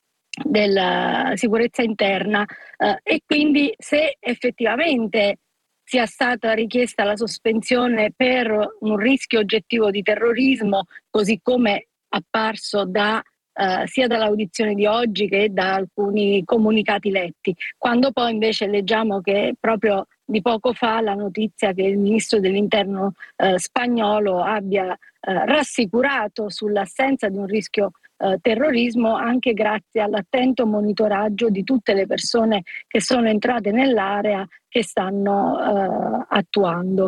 E: della sicurezza interna eh, e quindi se effettivamente sia stata richiesta la sospensione per un rischio oggettivo di terrorismo, così come apparso da Uh, sia dall'audizione di oggi che da alcuni comunicati letti, quando poi invece leggiamo che proprio di poco fa la notizia che il ministro dell'interno uh, spagnolo abbia uh, rassicurato sull'assenza di un rischio uh, terrorismo anche grazie all'attento monitoraggio di tutte le persone che sono entrate nell'area che stanno uh, attuando.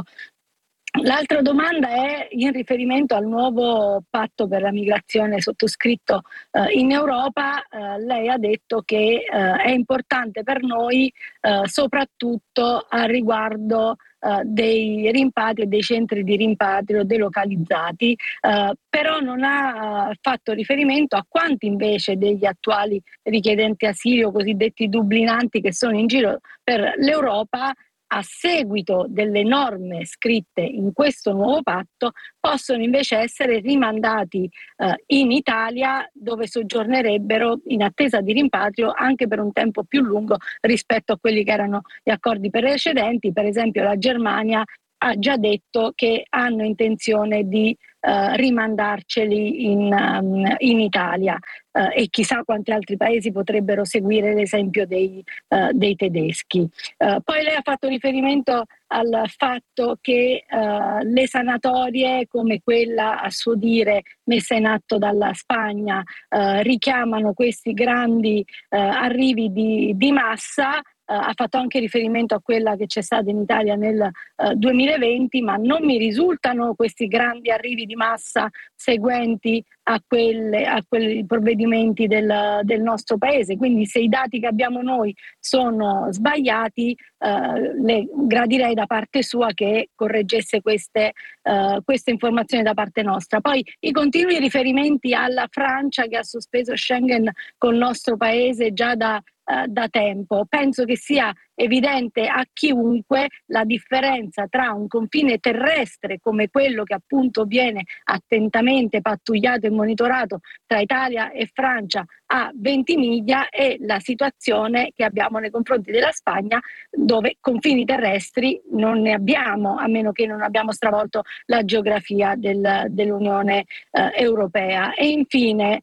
E: L'altra domanda è in riferimento al nuovo patto per la migrazione sottoscritto eh, in Europa. Eh, lei ha detto che eh, è importante per noi eh, soprattutto a riguardo eh, dei rimpatri e dei centri di rimpatrio delocalizzati, eh, però non ha eh, fatto riferimento a quanti invece degli attuali richiedenti asilo, cosiddetti dublinanti che sono in giro per l'Europa, a seguito delle norme scritte in questo nuovo patto, possono invece essere rimandati eh, in Italia, dove soggiornerebbero in attesa di rimpatrio anche per un tempo più lungo rispetto a quelli che erano gli accordi precedenti. Per esempio la Germania ha già detto che hanno intenzione di eh, rimandarceli in, um, in Italia eh, e chissà quanti altri paesi potrebbero seguire l'esempio dei, uh, dei tedeschi. Uh, poi lei ha fatto riferimento al fatto che uh, le sanatorie come quella a suo dire messa in atto dalla Spagna uh, richiamano questi grandi uh, arrivi di, di massa. Uh, ha fatto anche riferimento a quella che c'è stata in Italia nel uh, duemilaventi, ma non mi risultano questi grandi arrivi di massa seguenti a, quelle, a quei provvedimenti del, del nostro paese. Quindi se i dati che abbiamo noi sono sbagliati, uh, le gradirei da parte sua che correggesse queste, uh, queste informazioni da parte nostra. Poi i continui riferimenti alla Francia che ha sospeso Schengen col nostro paese già da da tempo. Penso che sia evidente a chiunque la differenza tra un confine terrestre come quello che appunto viene attentamente pattugliato e monitorato tra Italia e Francia a Ventimiglia e la situazione che abbiamo nei confronti della Spagna, dove confini terrestri non ne abbiamo, a meno che non abbiamo stravolto la geografia del, dell'Unione eh, Europea. E infine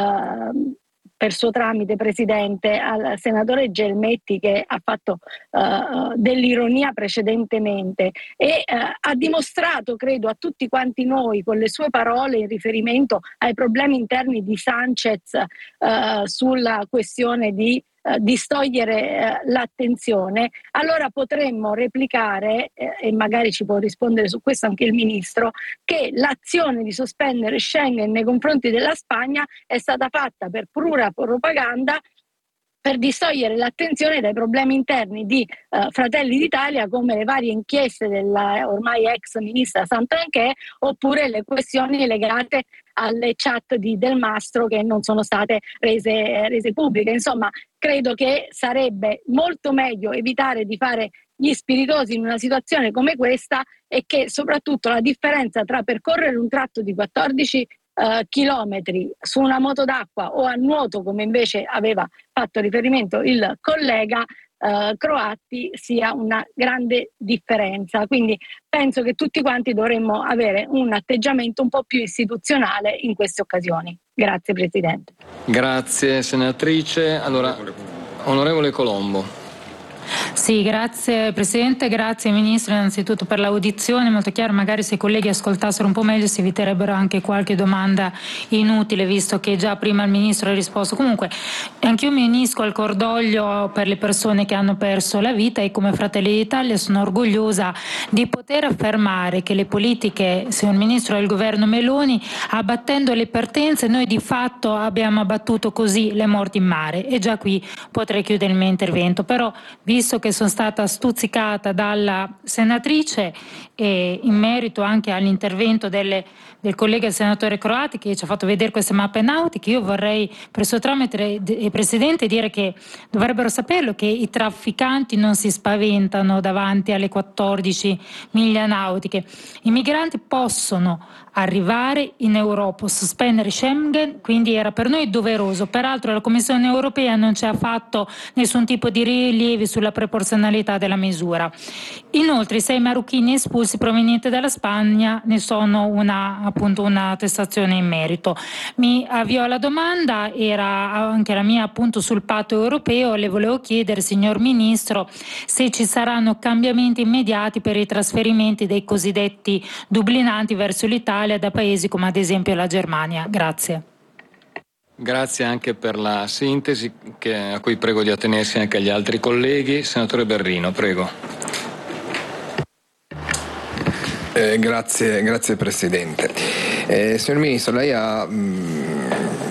E: eh, per suo tramite, Presidente, al senatore Gelmetti che ha fatto uh, dell'ironia precedentemente e uh, ha dimostrato, credo, a tutti quanti noi con le sue parole in riferimento ai problemi interni di Sanchez uh, sulla questione di Uh, distogliere uh, l'attenzione, allora potremmo replicare, eh, e magari ci può rispondere su questo anche il Ministro, che l'azione di sospendere Schengen nei confronti della Spagna è stata fatta per pura propaganda, per distogliere l'attenzione dai problemi interni di uh, Fratelli d'Italia, come le varie inchieste della ormai ex ministra Santanchè, oppure le questioni legate alle chat di Del Mastro che non sono state rese, rese pubbliche. Insomma, credo che sarebbe molto meglio evitare di fare gli spiritosi in una situazione come questa e che soprattutto la differenza tra percorrere un tratto di quattordici Uh, chilometri su una moto d'acqua o a nuoto, come invece aveva fatto riferimento il collega uh, Croatti, sia una grande differenza. Quindi penso che tutti quanti dovremmo avere un atteggiamento un po' più istituzionale in queste occasioni. Grazie Presidente.
C: Grazie senatrice. Allora, onorevole Colombo.
F: Sì, grazie Presidente, grazie Ministro innanzitutto per l'audizione, molto chiaro, magari se i colleghi ascoltassero un po' meglio si eviterebbero anche qualche domanda inutile, visto che già prima il Ministro ha risposto. Comunque anch'io mi unisco al cordoglio per le persone che hanno perso la vita e come Fratelli d'Italia sono orgogliosa di poter affermare che le politiche, signor Ministro, del governo Meloni, abbattendo le partenze, noi di fatto abbiamo abbattuto così le morti in mare e già qui potrei chiudere il mio intervento, però visto che sono stata stuzzicata dalla senatrice e in merito anche all'intervento delle, del collega senatore Croatti che ci ha fatto vedere queste mappe nautiche, io vorrei per suo tramite, Presidente, dire che dovrebbero saperlo che i trafficanti non si spaventano davanti alle quattordici miglia nautiche. I migranti possono arrivare in Europa, sospendere Schengen, quindi era per noi doveroso. Peraltro la Commissione europea non ci ha fatto nessun tipo di rilievi sulla proporzionalità della misura. Inoltre i sei marocchini espulsi provenienti dalla Spagna ne sono una, appunto, una attestazione in merito. Mi avvio alla domanda, era anche la mia appunto sul patto europeo. Le volevo chiedere, signor Ministro, se ci saranno cambiamenti immediati per i trasferimenti dei cosiddetti dublinanti verso l'Italia da paesi come ad esempio la Germania. Grazie.
C: Grazie anche per la sintesi che, a cui prego di attenersi anche agli altri colleghi. Senatore Berrino, prego.
G: Eh, grazie, grazie Presidente. Eh, signor Ministro, lei ha mh,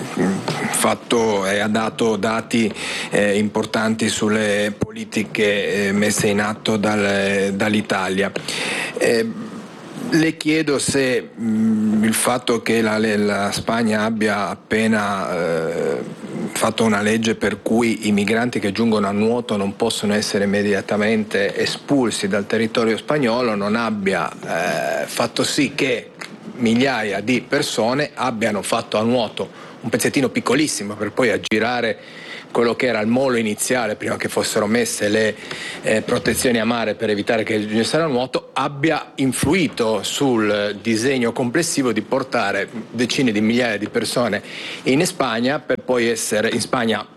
G: fatto e ha dato dati eh, importanti sulle politiche eh, messe in atto dal, dall'Italia. Eh, Le chiedo se mh, il fatto che la, la Spagna abbia appena eh, fatto una legge per cui i migranti che giungono a nuoto non possono essere immediatamente espulsi dal territorio spagnolo non abbia eh, fatto sì che migliaia di persone abbiano fatto a nuoto un pezzettino piccolissimo per poi aggirare quello che era il molo iniziale prima che fossero messe le eh, protezioni a mare per evitare che giungessero a nuoto, abbia influito sul disegno complessivo di portare decine di migliaia di persone in Spagna per poi essere in Spagna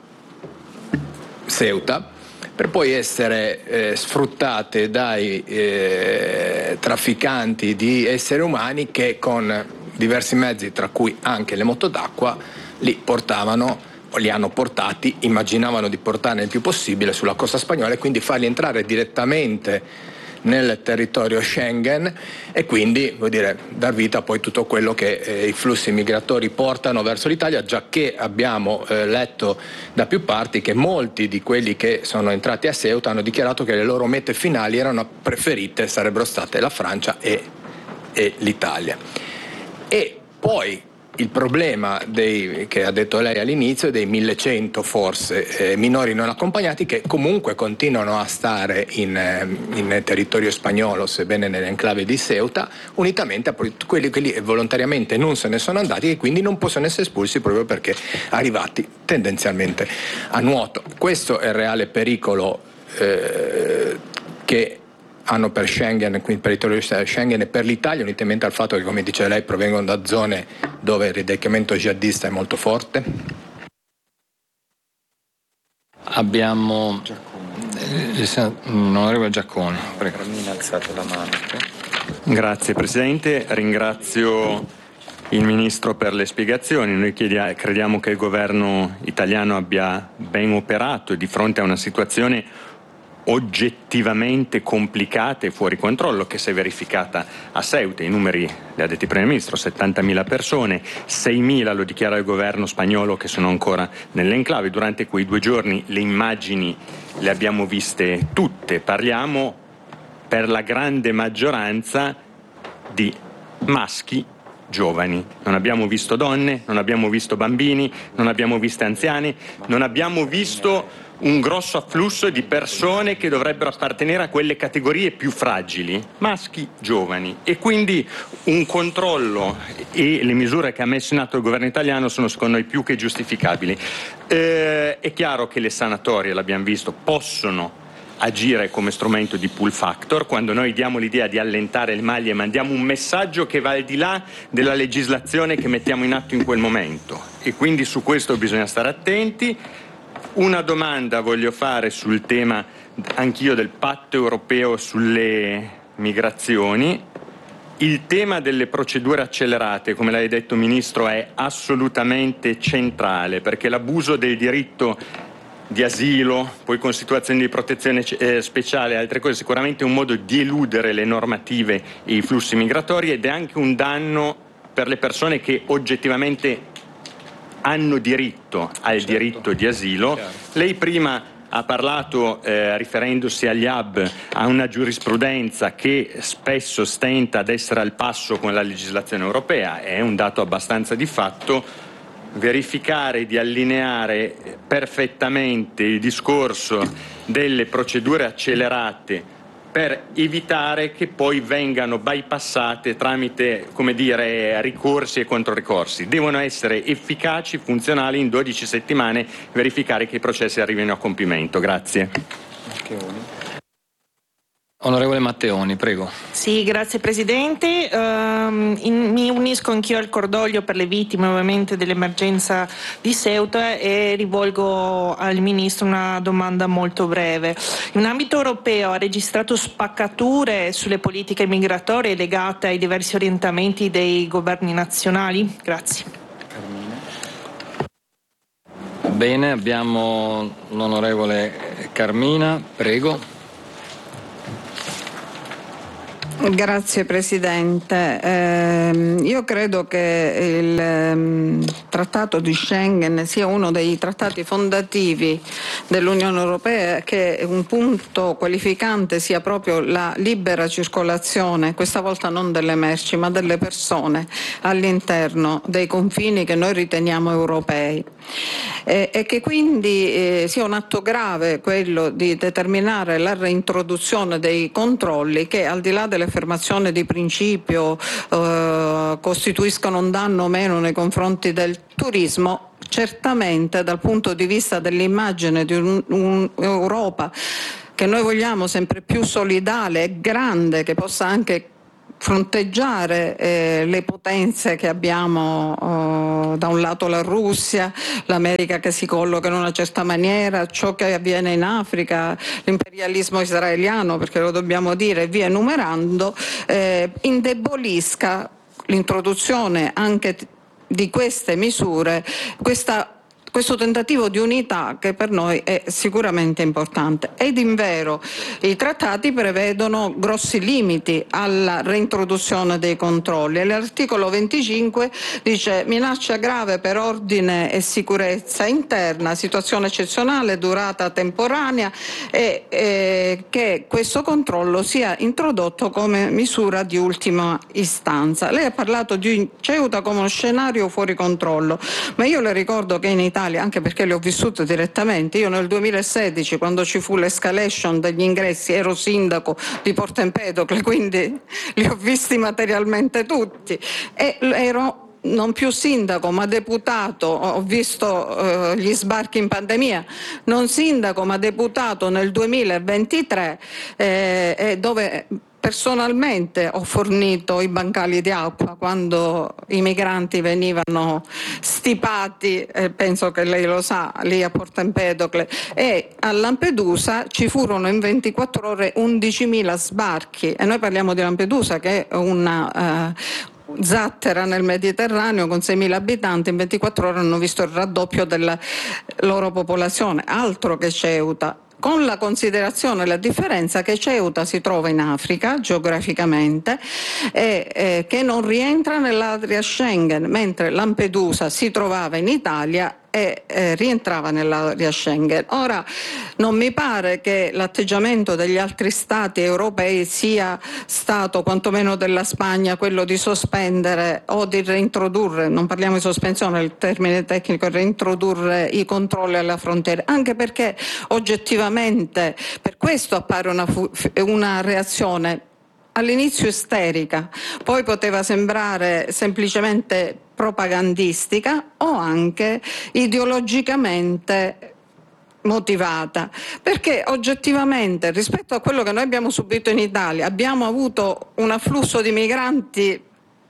G: Ceuta per poi essere eh, sfruttate dai eh, trafficanti di esseri umani che con diversi mezzi, tra cui anche le moto d'acqua, li portavano o li hanno portati, immaginavano di portarne il più possibile sulla costa spagnola e quindi farli entrare direttamente nel territorio Schengen e quindi vuol dire dar vita a poi tutto quello che eh, i flussi migratori portano verso l'Italia, già che abbiamo eh, letto da più parti che molti di quelli che sono entrati a Ceuta hanno dichiarato che le loro mete finali erano preferite, sarebbero state la Francia e, e l'Italia. E poi il problema dei, che ha detto lei all'inizio, dei millecento forse eh, minori non accompagnati che comunque continuano a stare in, eh, in territorio spagnolo, sebbene nell'enclave di Ceuta, unitamente a quelli che lì volontariamente non se ne sono andati e quindi non possono essere espulsi proprio perché arrivati tendenzialmente a nuoto. Questo è il reale pericolo eh, che hanno per Schengen, quindi per il territorio Schengen e per l'Italia, unitamente al fatto che, come dice lei, provengono da zone dove il rideccamento jihadista è molto forte?
C: Abbiamo l'onorevole Giaccone. Prego.
H: Grazie Presidente, ringrazio il Ministro per le spiegazioni. Noi chiediamo, crediamo che il governo italiano abbia ben operato di fronte a una situazione oggettivamente complicata e fuori controllo che si è verificata a Ceuta. I numeri li ha detti il Primo Ministro: settantamila persone, seimila lo dichiara il governo spagnolo che sono ancora nell'enclave. Durante quei due giorni le immagini le abbiamo viste tutte. Parliamo per la grande maggioranza di maschi giovani. Non abbiamo visto donne, non abbiamo visto bambini, non abbiamo visto anziani, non abbiamo visto un grosso afflusso di persone che dovrebbero appartenere a quelle categorie più fragili, maschi giovani, e quindi un controllo e le misure che ha messo in atto il governo italiano sono secondo noi più che giustificabili. Eh, è chiaro che le sanatorie, l'abbiamo visto, possono agire come strumento di pull factor. Quando noi diamo l'idea di allentare le maglie mandiamo un messaggio che va al di là della legislazione che mettiamo in atto in quel momento e quindi su questo bisogna stare attenti. Una domanda voglio fare sul tema anch'io del patto europeo sulle migrazioni. Il tema delle procedure accelerate, come lei ha detto Ministro, è assolutamente centrale perché l'abuso del diritto di asilo, poi con situazioni di protezione eh, speciale e altre cose, sicuramente è un modo di eludere le normative e i flussi migratori ed è anche un danno per le persone che oggettivamente hanno diritto al certo. diritto di asilo. Chiaro. Lei prima ha parlato, eh, riferendosi agli hub, a una giurisprudenza che spesso stenta ad essere al passo con la legislazione europea. È un dato abbastanza di fatto. Verificare di allineare perfettamente il discorso delle procedure accelerate per evitare che poi vengano bypassate tramite, come dire, ricorsi e controricorsi. Devono essere efficaci, funzionali, in dodici settimane verificare che i processi arrivino a compimento. Grazie.
C: Onorevole Matteoni, prego.
I: Sì, grazie Presidente. Um, in, mi unisco anch'io al cordoglio per le vittime ovviamente dell'emergenza di Ceuta e rivolgo al Ministro una domanda molto breve. In ambito europeo ha registrato spaccature sulle politiche migratorie legate ai diversi orientamenti dei governi nazionali? Grazie.
C: Bene, abbiamo l'onorevole Carmina, prego.
J: Grazie Presidente. Eh, io credo che il um, Trattato di Schengen sia uno dei trattati fondativi dell'Unione Europea, che un punto qualificante sia proprio la libera circolazione, questa volta non delle merci ma delle persone all'interno dei confini che noi riteniamo europei. Eh, e che quindi eh, sia un atto grave quello di determinare la reintroduzione dei controlli che, al di là delle affermazioni di principio, eh, costituiscono un danno o meno nei confronti del turismo, certamente dal punto di vista dell'immagine di un'Europa che noi vogliamo sempre più solidale e grande, che possa anche fronteggiare eh, le potenze che abbiamo, oh, da un lato la Russia, l'America che si colloca in una certa maniera, ciò che avviene in Africa, l'imperialismo israeliano, perché lo dobbiamo dire, via enumerando, eh, indebolisca l'introduzione anche di queste misure, questa questo tentativo di unità che per noi è sicuramente importante. Ed invero i trattati prevedono grossi limiti alla reintroduzione dei controlli. L'articolo venticinque dice: minaccia grave per ordine e sicurezza interna, situazione eccezionale, durata temporanea, e eh, che questo controllo sia introdotto come misura di ultima istanza. Lei ha parlato di Ceuta come uno scenario fuori controllo, ma io le ricordo che in Italia, anche perché le ho vissute direttamente, io nel duemilasedici, quando ci fu l'escalation degli ingressi, ero sindaco di Porto Empedocle, quindi li ho visti materialmente tutti, e ero non più sindaco ma deputato, ho visto eh, gli sbarchi in pandemia, non sindaco ma deputato nel duemilaventitré, eh, dove personalmente ho fornito i bancali di acqua quando i migranti venivano stipati, eh, penso che lei lo sa, lì a Porto Empedocle, e a Lampedusa ci furono in ventiquattro ore undicimila sbarchi, e noi parliamo di Lampedusa che è una uh, zattera nel Mediterraneo con seimila abitanti. In ventiquattro ore hanno visto il raddoppio della loro popolazione, altro che Ceuta. Con la considerazione e la differenza che Ceuta si trova in Africa geograficamente e eh, che non rientra nell'area Schengen, mentre Lampedusa si trovava in Italia e eh, rientrava nell'area Schengen. Ora, non mi pare che l'atteggiamento degli altri stati europei sia stato, quantomeno della Spagna, quello di sospendere o di reintrodurre, non parliamo di sospensione, il termine tecnico è reintrodurre i controlli alla frontiera, anche perché oggettivamente per questo appare una, una reazione all'inizio isterica, poi poteva sembrare semplicemente propagandistica o anche ideologicamente motivata, perché oggettivamente rispetto a quello che noi abbiamo subito in Italia abbiamo avuto un afflusso di migranti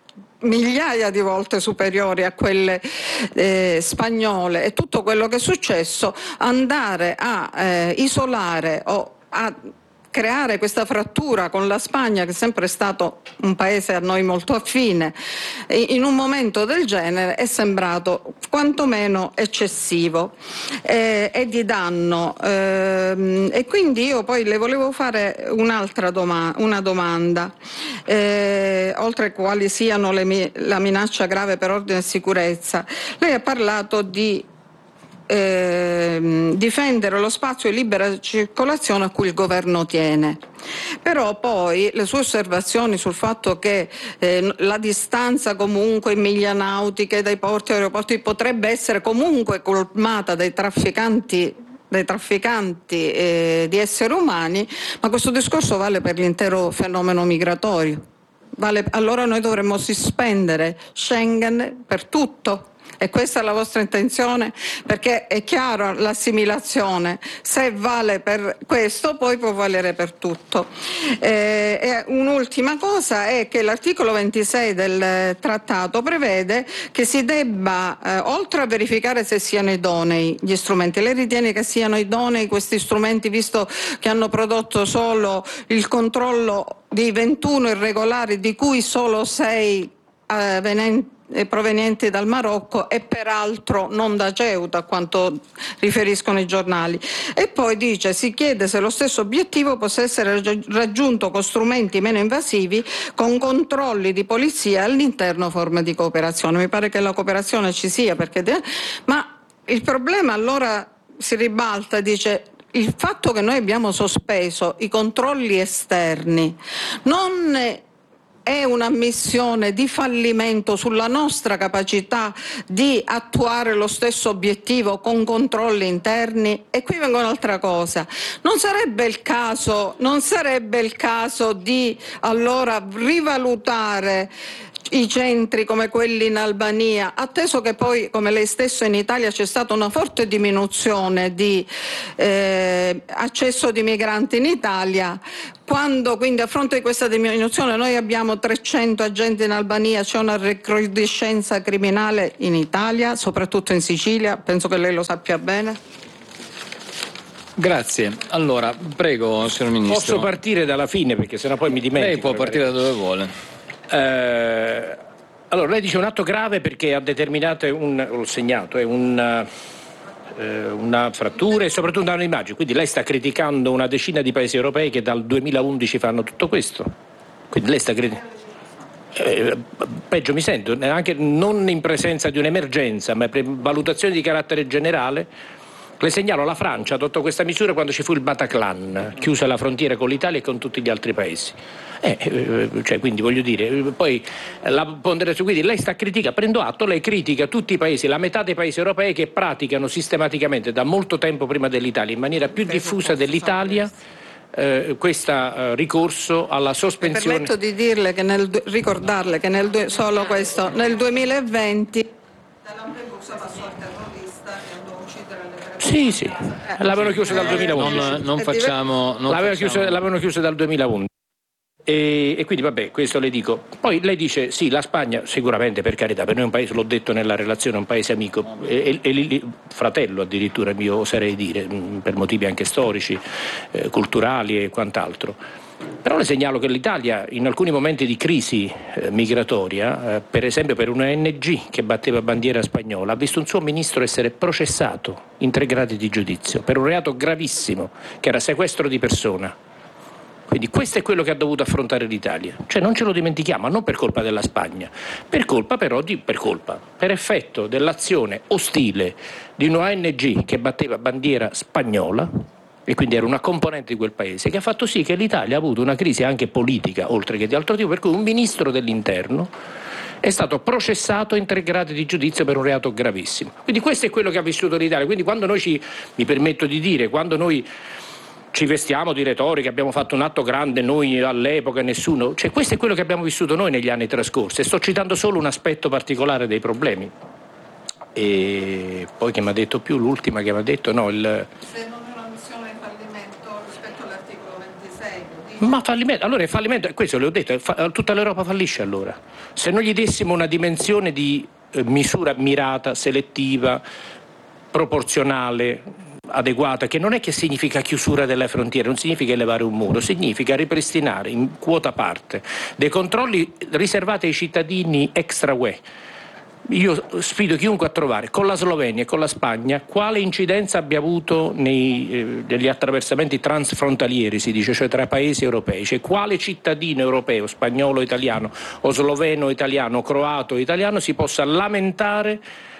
J: migliaia di volte superiori a quelle eh, spagnole, e tutto quello che è successo, andare a eh, isolare o a creare questa frattura con la Spagna, che è sempre stato un paese a noi molto affine, in un momento del genere è sembrato quantomeno eccessivo eh, e di danno. Eh, e quindi io poi le volevo fare un'altra doma- una domanda, eh, oltre a quali siano le mi- la minaccia grave per ordine e sicurezza. Lei ha parlato di Eh, difendere lo spazio di libera circolazione a cui il governo tiene, però poi le sue osservazioni sul fatto che eh, la distanza comunque in miglia nautiche dai porti e aeroporti potrebbe essere comunque colmata dai trafficanti dai trafficanti eh, di esseri umani, ma questo discorso vale per l'intero fenomeno migratorio. Vale, allora noi dovremmo sospendere Schengen per tutto. E questa è la vostra intenzione? Perché è chiaro, l'assimilazione, se vale per questo, poi può valere per tutto. Eh, e un'ultima cosa è che l'articolo ventisei del trattato prevede che si debba, eh, oltre a verificare se siano idonei gli strumenti, lei ritiene che siano idonei questi strumenti, visto che hanno prodotto solo il controllo di ventuno irregolari, di cui solo sei eh, venenti provenienti dal Marocco e peraltro non da Ceuta, a quanto riferiscono i giornali. E poi dice: si chiede se lo stesso obiettivo possa essere raggiunto con strumenti meno invasivi, con controlli di polizia e all'interno forme di cooperazione. Mi pare che la cooperazione ci sia, perché de- ma il problema allora si ribalta, dice: il fatto che noi abbiamo sospeso i controlli esterni non è è un'ammissione di fallimento sulla nostra capacità di attuare lo stesso obiettivo con controlli interni? E qui vengo un'altra cosa: non sarebbe il caso, non sarebbe il caso di allora rivalutare i centri come quelli in Albania, atteso che poi, come lei stesso, in Italia c'è stata una forte diminuzione di eh, accesso di migranti in Italia, quando quindi a fronte di questa diminuzione noi abbiamo trecento agenti in Albania, c'è una recrudescenza criminale in Italia, soprattutto in Sicilia, penso che lei lo sappia bene.
C: Grazie. Allora, prego, signor Ministro.
D: Posso partire dalla fine, perché sennò poi mi dimentico.
C: Lei può partire da dove vuole.
D: Eh, allora, lei dice un atto grave perché ha determinato, un, l'ho segnato, è un, eh, una frattura e soprattutto un danno d'immagine. Quindi lei sta criticando una decina di paesi europei che dal duemilaundici fanno tutto questo. Quindi lei sta criticando. Eh, peggio mi sento, anche non in presenza di un'emergenza, ma per valutazione di carattere generale. Le segnalo, la Francia adottò questa misura quando ci fu il Bataclan, chiuse la frontiera con l'Italia e con tutti gli altri paesi. Eh, eh, cioè, quindi voglio dire, poi la ponderazione, quindi lei sta critica, prendo atto, lei critica tutti i paesi, la metà dei paesi europei che praticano sistematicamente da molto tempo prima dell'Italia, in maniera più diffusa dell'Italia, eh, questo eh, ricorso alla sospensione.
J: Mi permetto di dirle che nel, ricordarle che nel, solo questo, nel duemilaventi da Lampedusa passò al terrorista che andò a uccidere le persone.
D: Sì, sì, l'avevano chiuso dal duemilaundici.
C: Non, non facciamo... Non
D: l'avevano,
C: facciamo...
D: chiuso, l'avevano chiuso dal duemilaundici. E, e quindi vabbè, questo le dico. Poi lei dice sì, la Spagna sicuramente, per carità, per noi è un paese, l'ho detto nella relazione, è un paese amico, e, e, e fratello addirittura mio, oserei dire, per motivi anche storici, eh, culturali e quant'altro. Però le segnalo che l'Italia in alcuni momenti di crisi eh, migratoria, eh, per esempio per una O N G che batteva bandiera spagnola, ha visto un suo ministro essere processato in tre gradi di giudizio per un reato gravissimo che era sequestro di persona. Quindi questo è quello che ha dovuto affrontare l'Italia, cioè non ce lo dimentichiamo, non per colpa della Spagna, per colpa però di, per colpa, per effetto dell'azione ostile di una O N G che batteva bandiera spagnola e quindi era una componente di quel paese, che ha fatto sì che l'Italia ha avuto una crisi anche politica, oltre che di altro tipo, per cui un ministro dell'interno è stato processato in tre gradi di giudizio per un reato gravissimo. Quindi questo è quello che ha vissuto l'Italia. Quindi quando noi ci, mi permetto di dire, quando noi ci vestiamo di retorica, abbiamo fatto un atto grande noi all'epoca, nessuno, cioè questo è quello che abbiamo vissuto noi negli anni trascorsi, e sto citando solo un aspetto particolare dei problemi. E poi che mi ha detto più, l'ultima che mi ha detto, no, il...
J: Se non è una missione di fallimento rispetto all'articolo ventisei.
D: Ma fallimento, allora è fallimento, questo le ho detto, fa, tutta l'Europa fallisce allora. Se non gli dessimo una dimensione di eh, misura mirata, selettiva, proporzionale, adeguata, che non è che significa chiusura delle frontiere, non significa elevare un muro, significa ripristinare in quota parte dei controlli riservati ai cittadini extra U E. Io sfido chiunque a trovare con la Slovenia e con la Spagna quale incidenza abbia avuto nei, eh, negli attraversamenti transfrontalieri, si dice, cioè tra paesi europei, cioè quale cittadino europeo, spagnolo, italiano o sloveno, italiano, croato, italiano si possa lamentare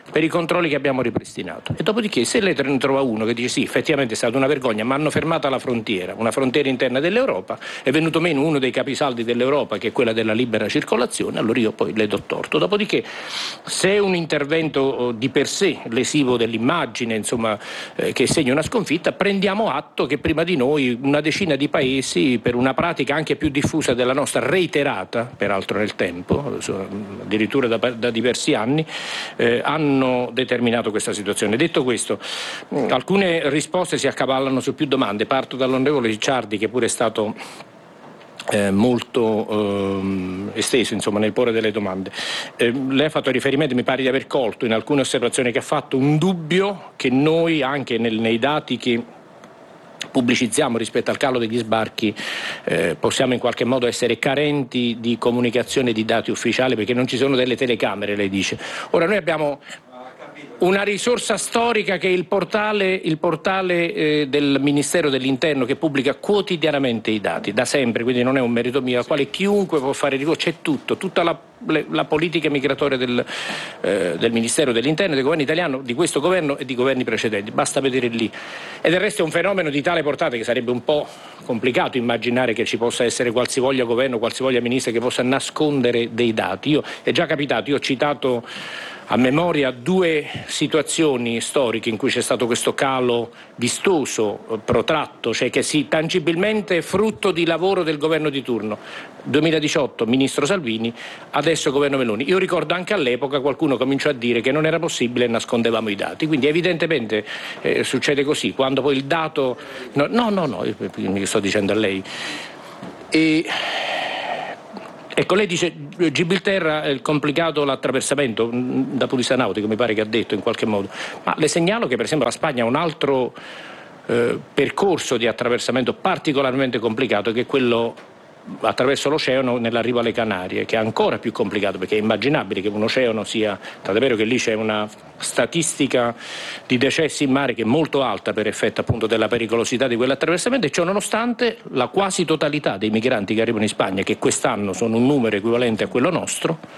D: per i controlli che abbiamo ripristinato. E dopodiché, se lei ne trova uno che dice sì, effettivamente è stata una vergogna, ma hanno fermato alla frontiera, una frontiera interna dell'Europa, è venuto meno uno dei capisaldi dell'Europa, che è quella della libera circolazione, allora io poi le do torto. Dopodiché, se è un intervento di per sé lesivo dell'immagine, insomma, eh, che segna una sconfitta, prendiamo atto che prima di noi una decina di paesi, per una pratica anche più diffusa della nostra, reiterata, peraltro nel tempo, addirittura da, da diversi anni, eh, hanno determinato questa situazione. Detto questo, alcune risposte si accavallano su più domande. Parto dall'onorevole Ricciardi, che pure è stato eh, molto eh, esteso, insomma, nel porre delle domande. Eh, lei ha fatto riferimento, mi pare di aver colto in alcune osservazioni che ha fatto, un dubbio che noi anche nel, nei dati che pubblicizziamo rispetto al calo degli sbarchi eh, possiamo in qualche modo essere carenti di comunicazione di dati ufficiali, perché non ci sono delle telecamere, lei dice. Ora noi abbiamo una risorsa storica che è il portale, il portale eh, del Ministero dell'Interno, che pubblica quotidianamente i dati, da sempre, quindi non è un merito mio, al quale chiunque può fare ricorso, c'è tutto, tutta la, le, la politica migratoria del, eh, del Ministero dell'Interno, del governo italiano, di questo governo e di governi precedenti, basta vedere lì. E del resto è un fenomeno di tale portata che sarebbe un po' complicato immaginare che ci possa essere qualsivoglia governo, qualsivoglia ministro che possa nascondere dei dati. Io, è già capitato, io ho citato a memoria due situazioni storiche in cui c'è stato questo calo vistoso, protratto, cioè che si tangibilmente è frutto di lavoro del governo di turno. duemiladiciotto ministro Salvini, adesso governo Meloni. Io ricordo anche all'epoca qualcuno cominciò a dire che non era possibile e nascondevamo i dati, quindi evidentemente eh, succede così, quando poi il dato... No, no, no, no, io sto dicendo a lei. E... Ecco, lei dice Gibilterra è complicato l'attraversamento da punto nautico, mi pare che ha detto in qualche modo, ma le segnalo che per esempio la Spagna ha un altro eh, percorso di attraversamento particolarmente complicato, che è quello attraverso l'oceano nell'arrivo alle Canarie, che è ancora più complicato, perché è immaginabile che un oceano sia, tant'è vero che lì c'è una statistica di decessi in mare che è molto alta per effetto appunto della pericolosità di quell'attraversamento, e ciò nonostante la quasi totalità dei migranti che arrivano in Spagna, che quest'anno sono un numero equivalente a quello nostro,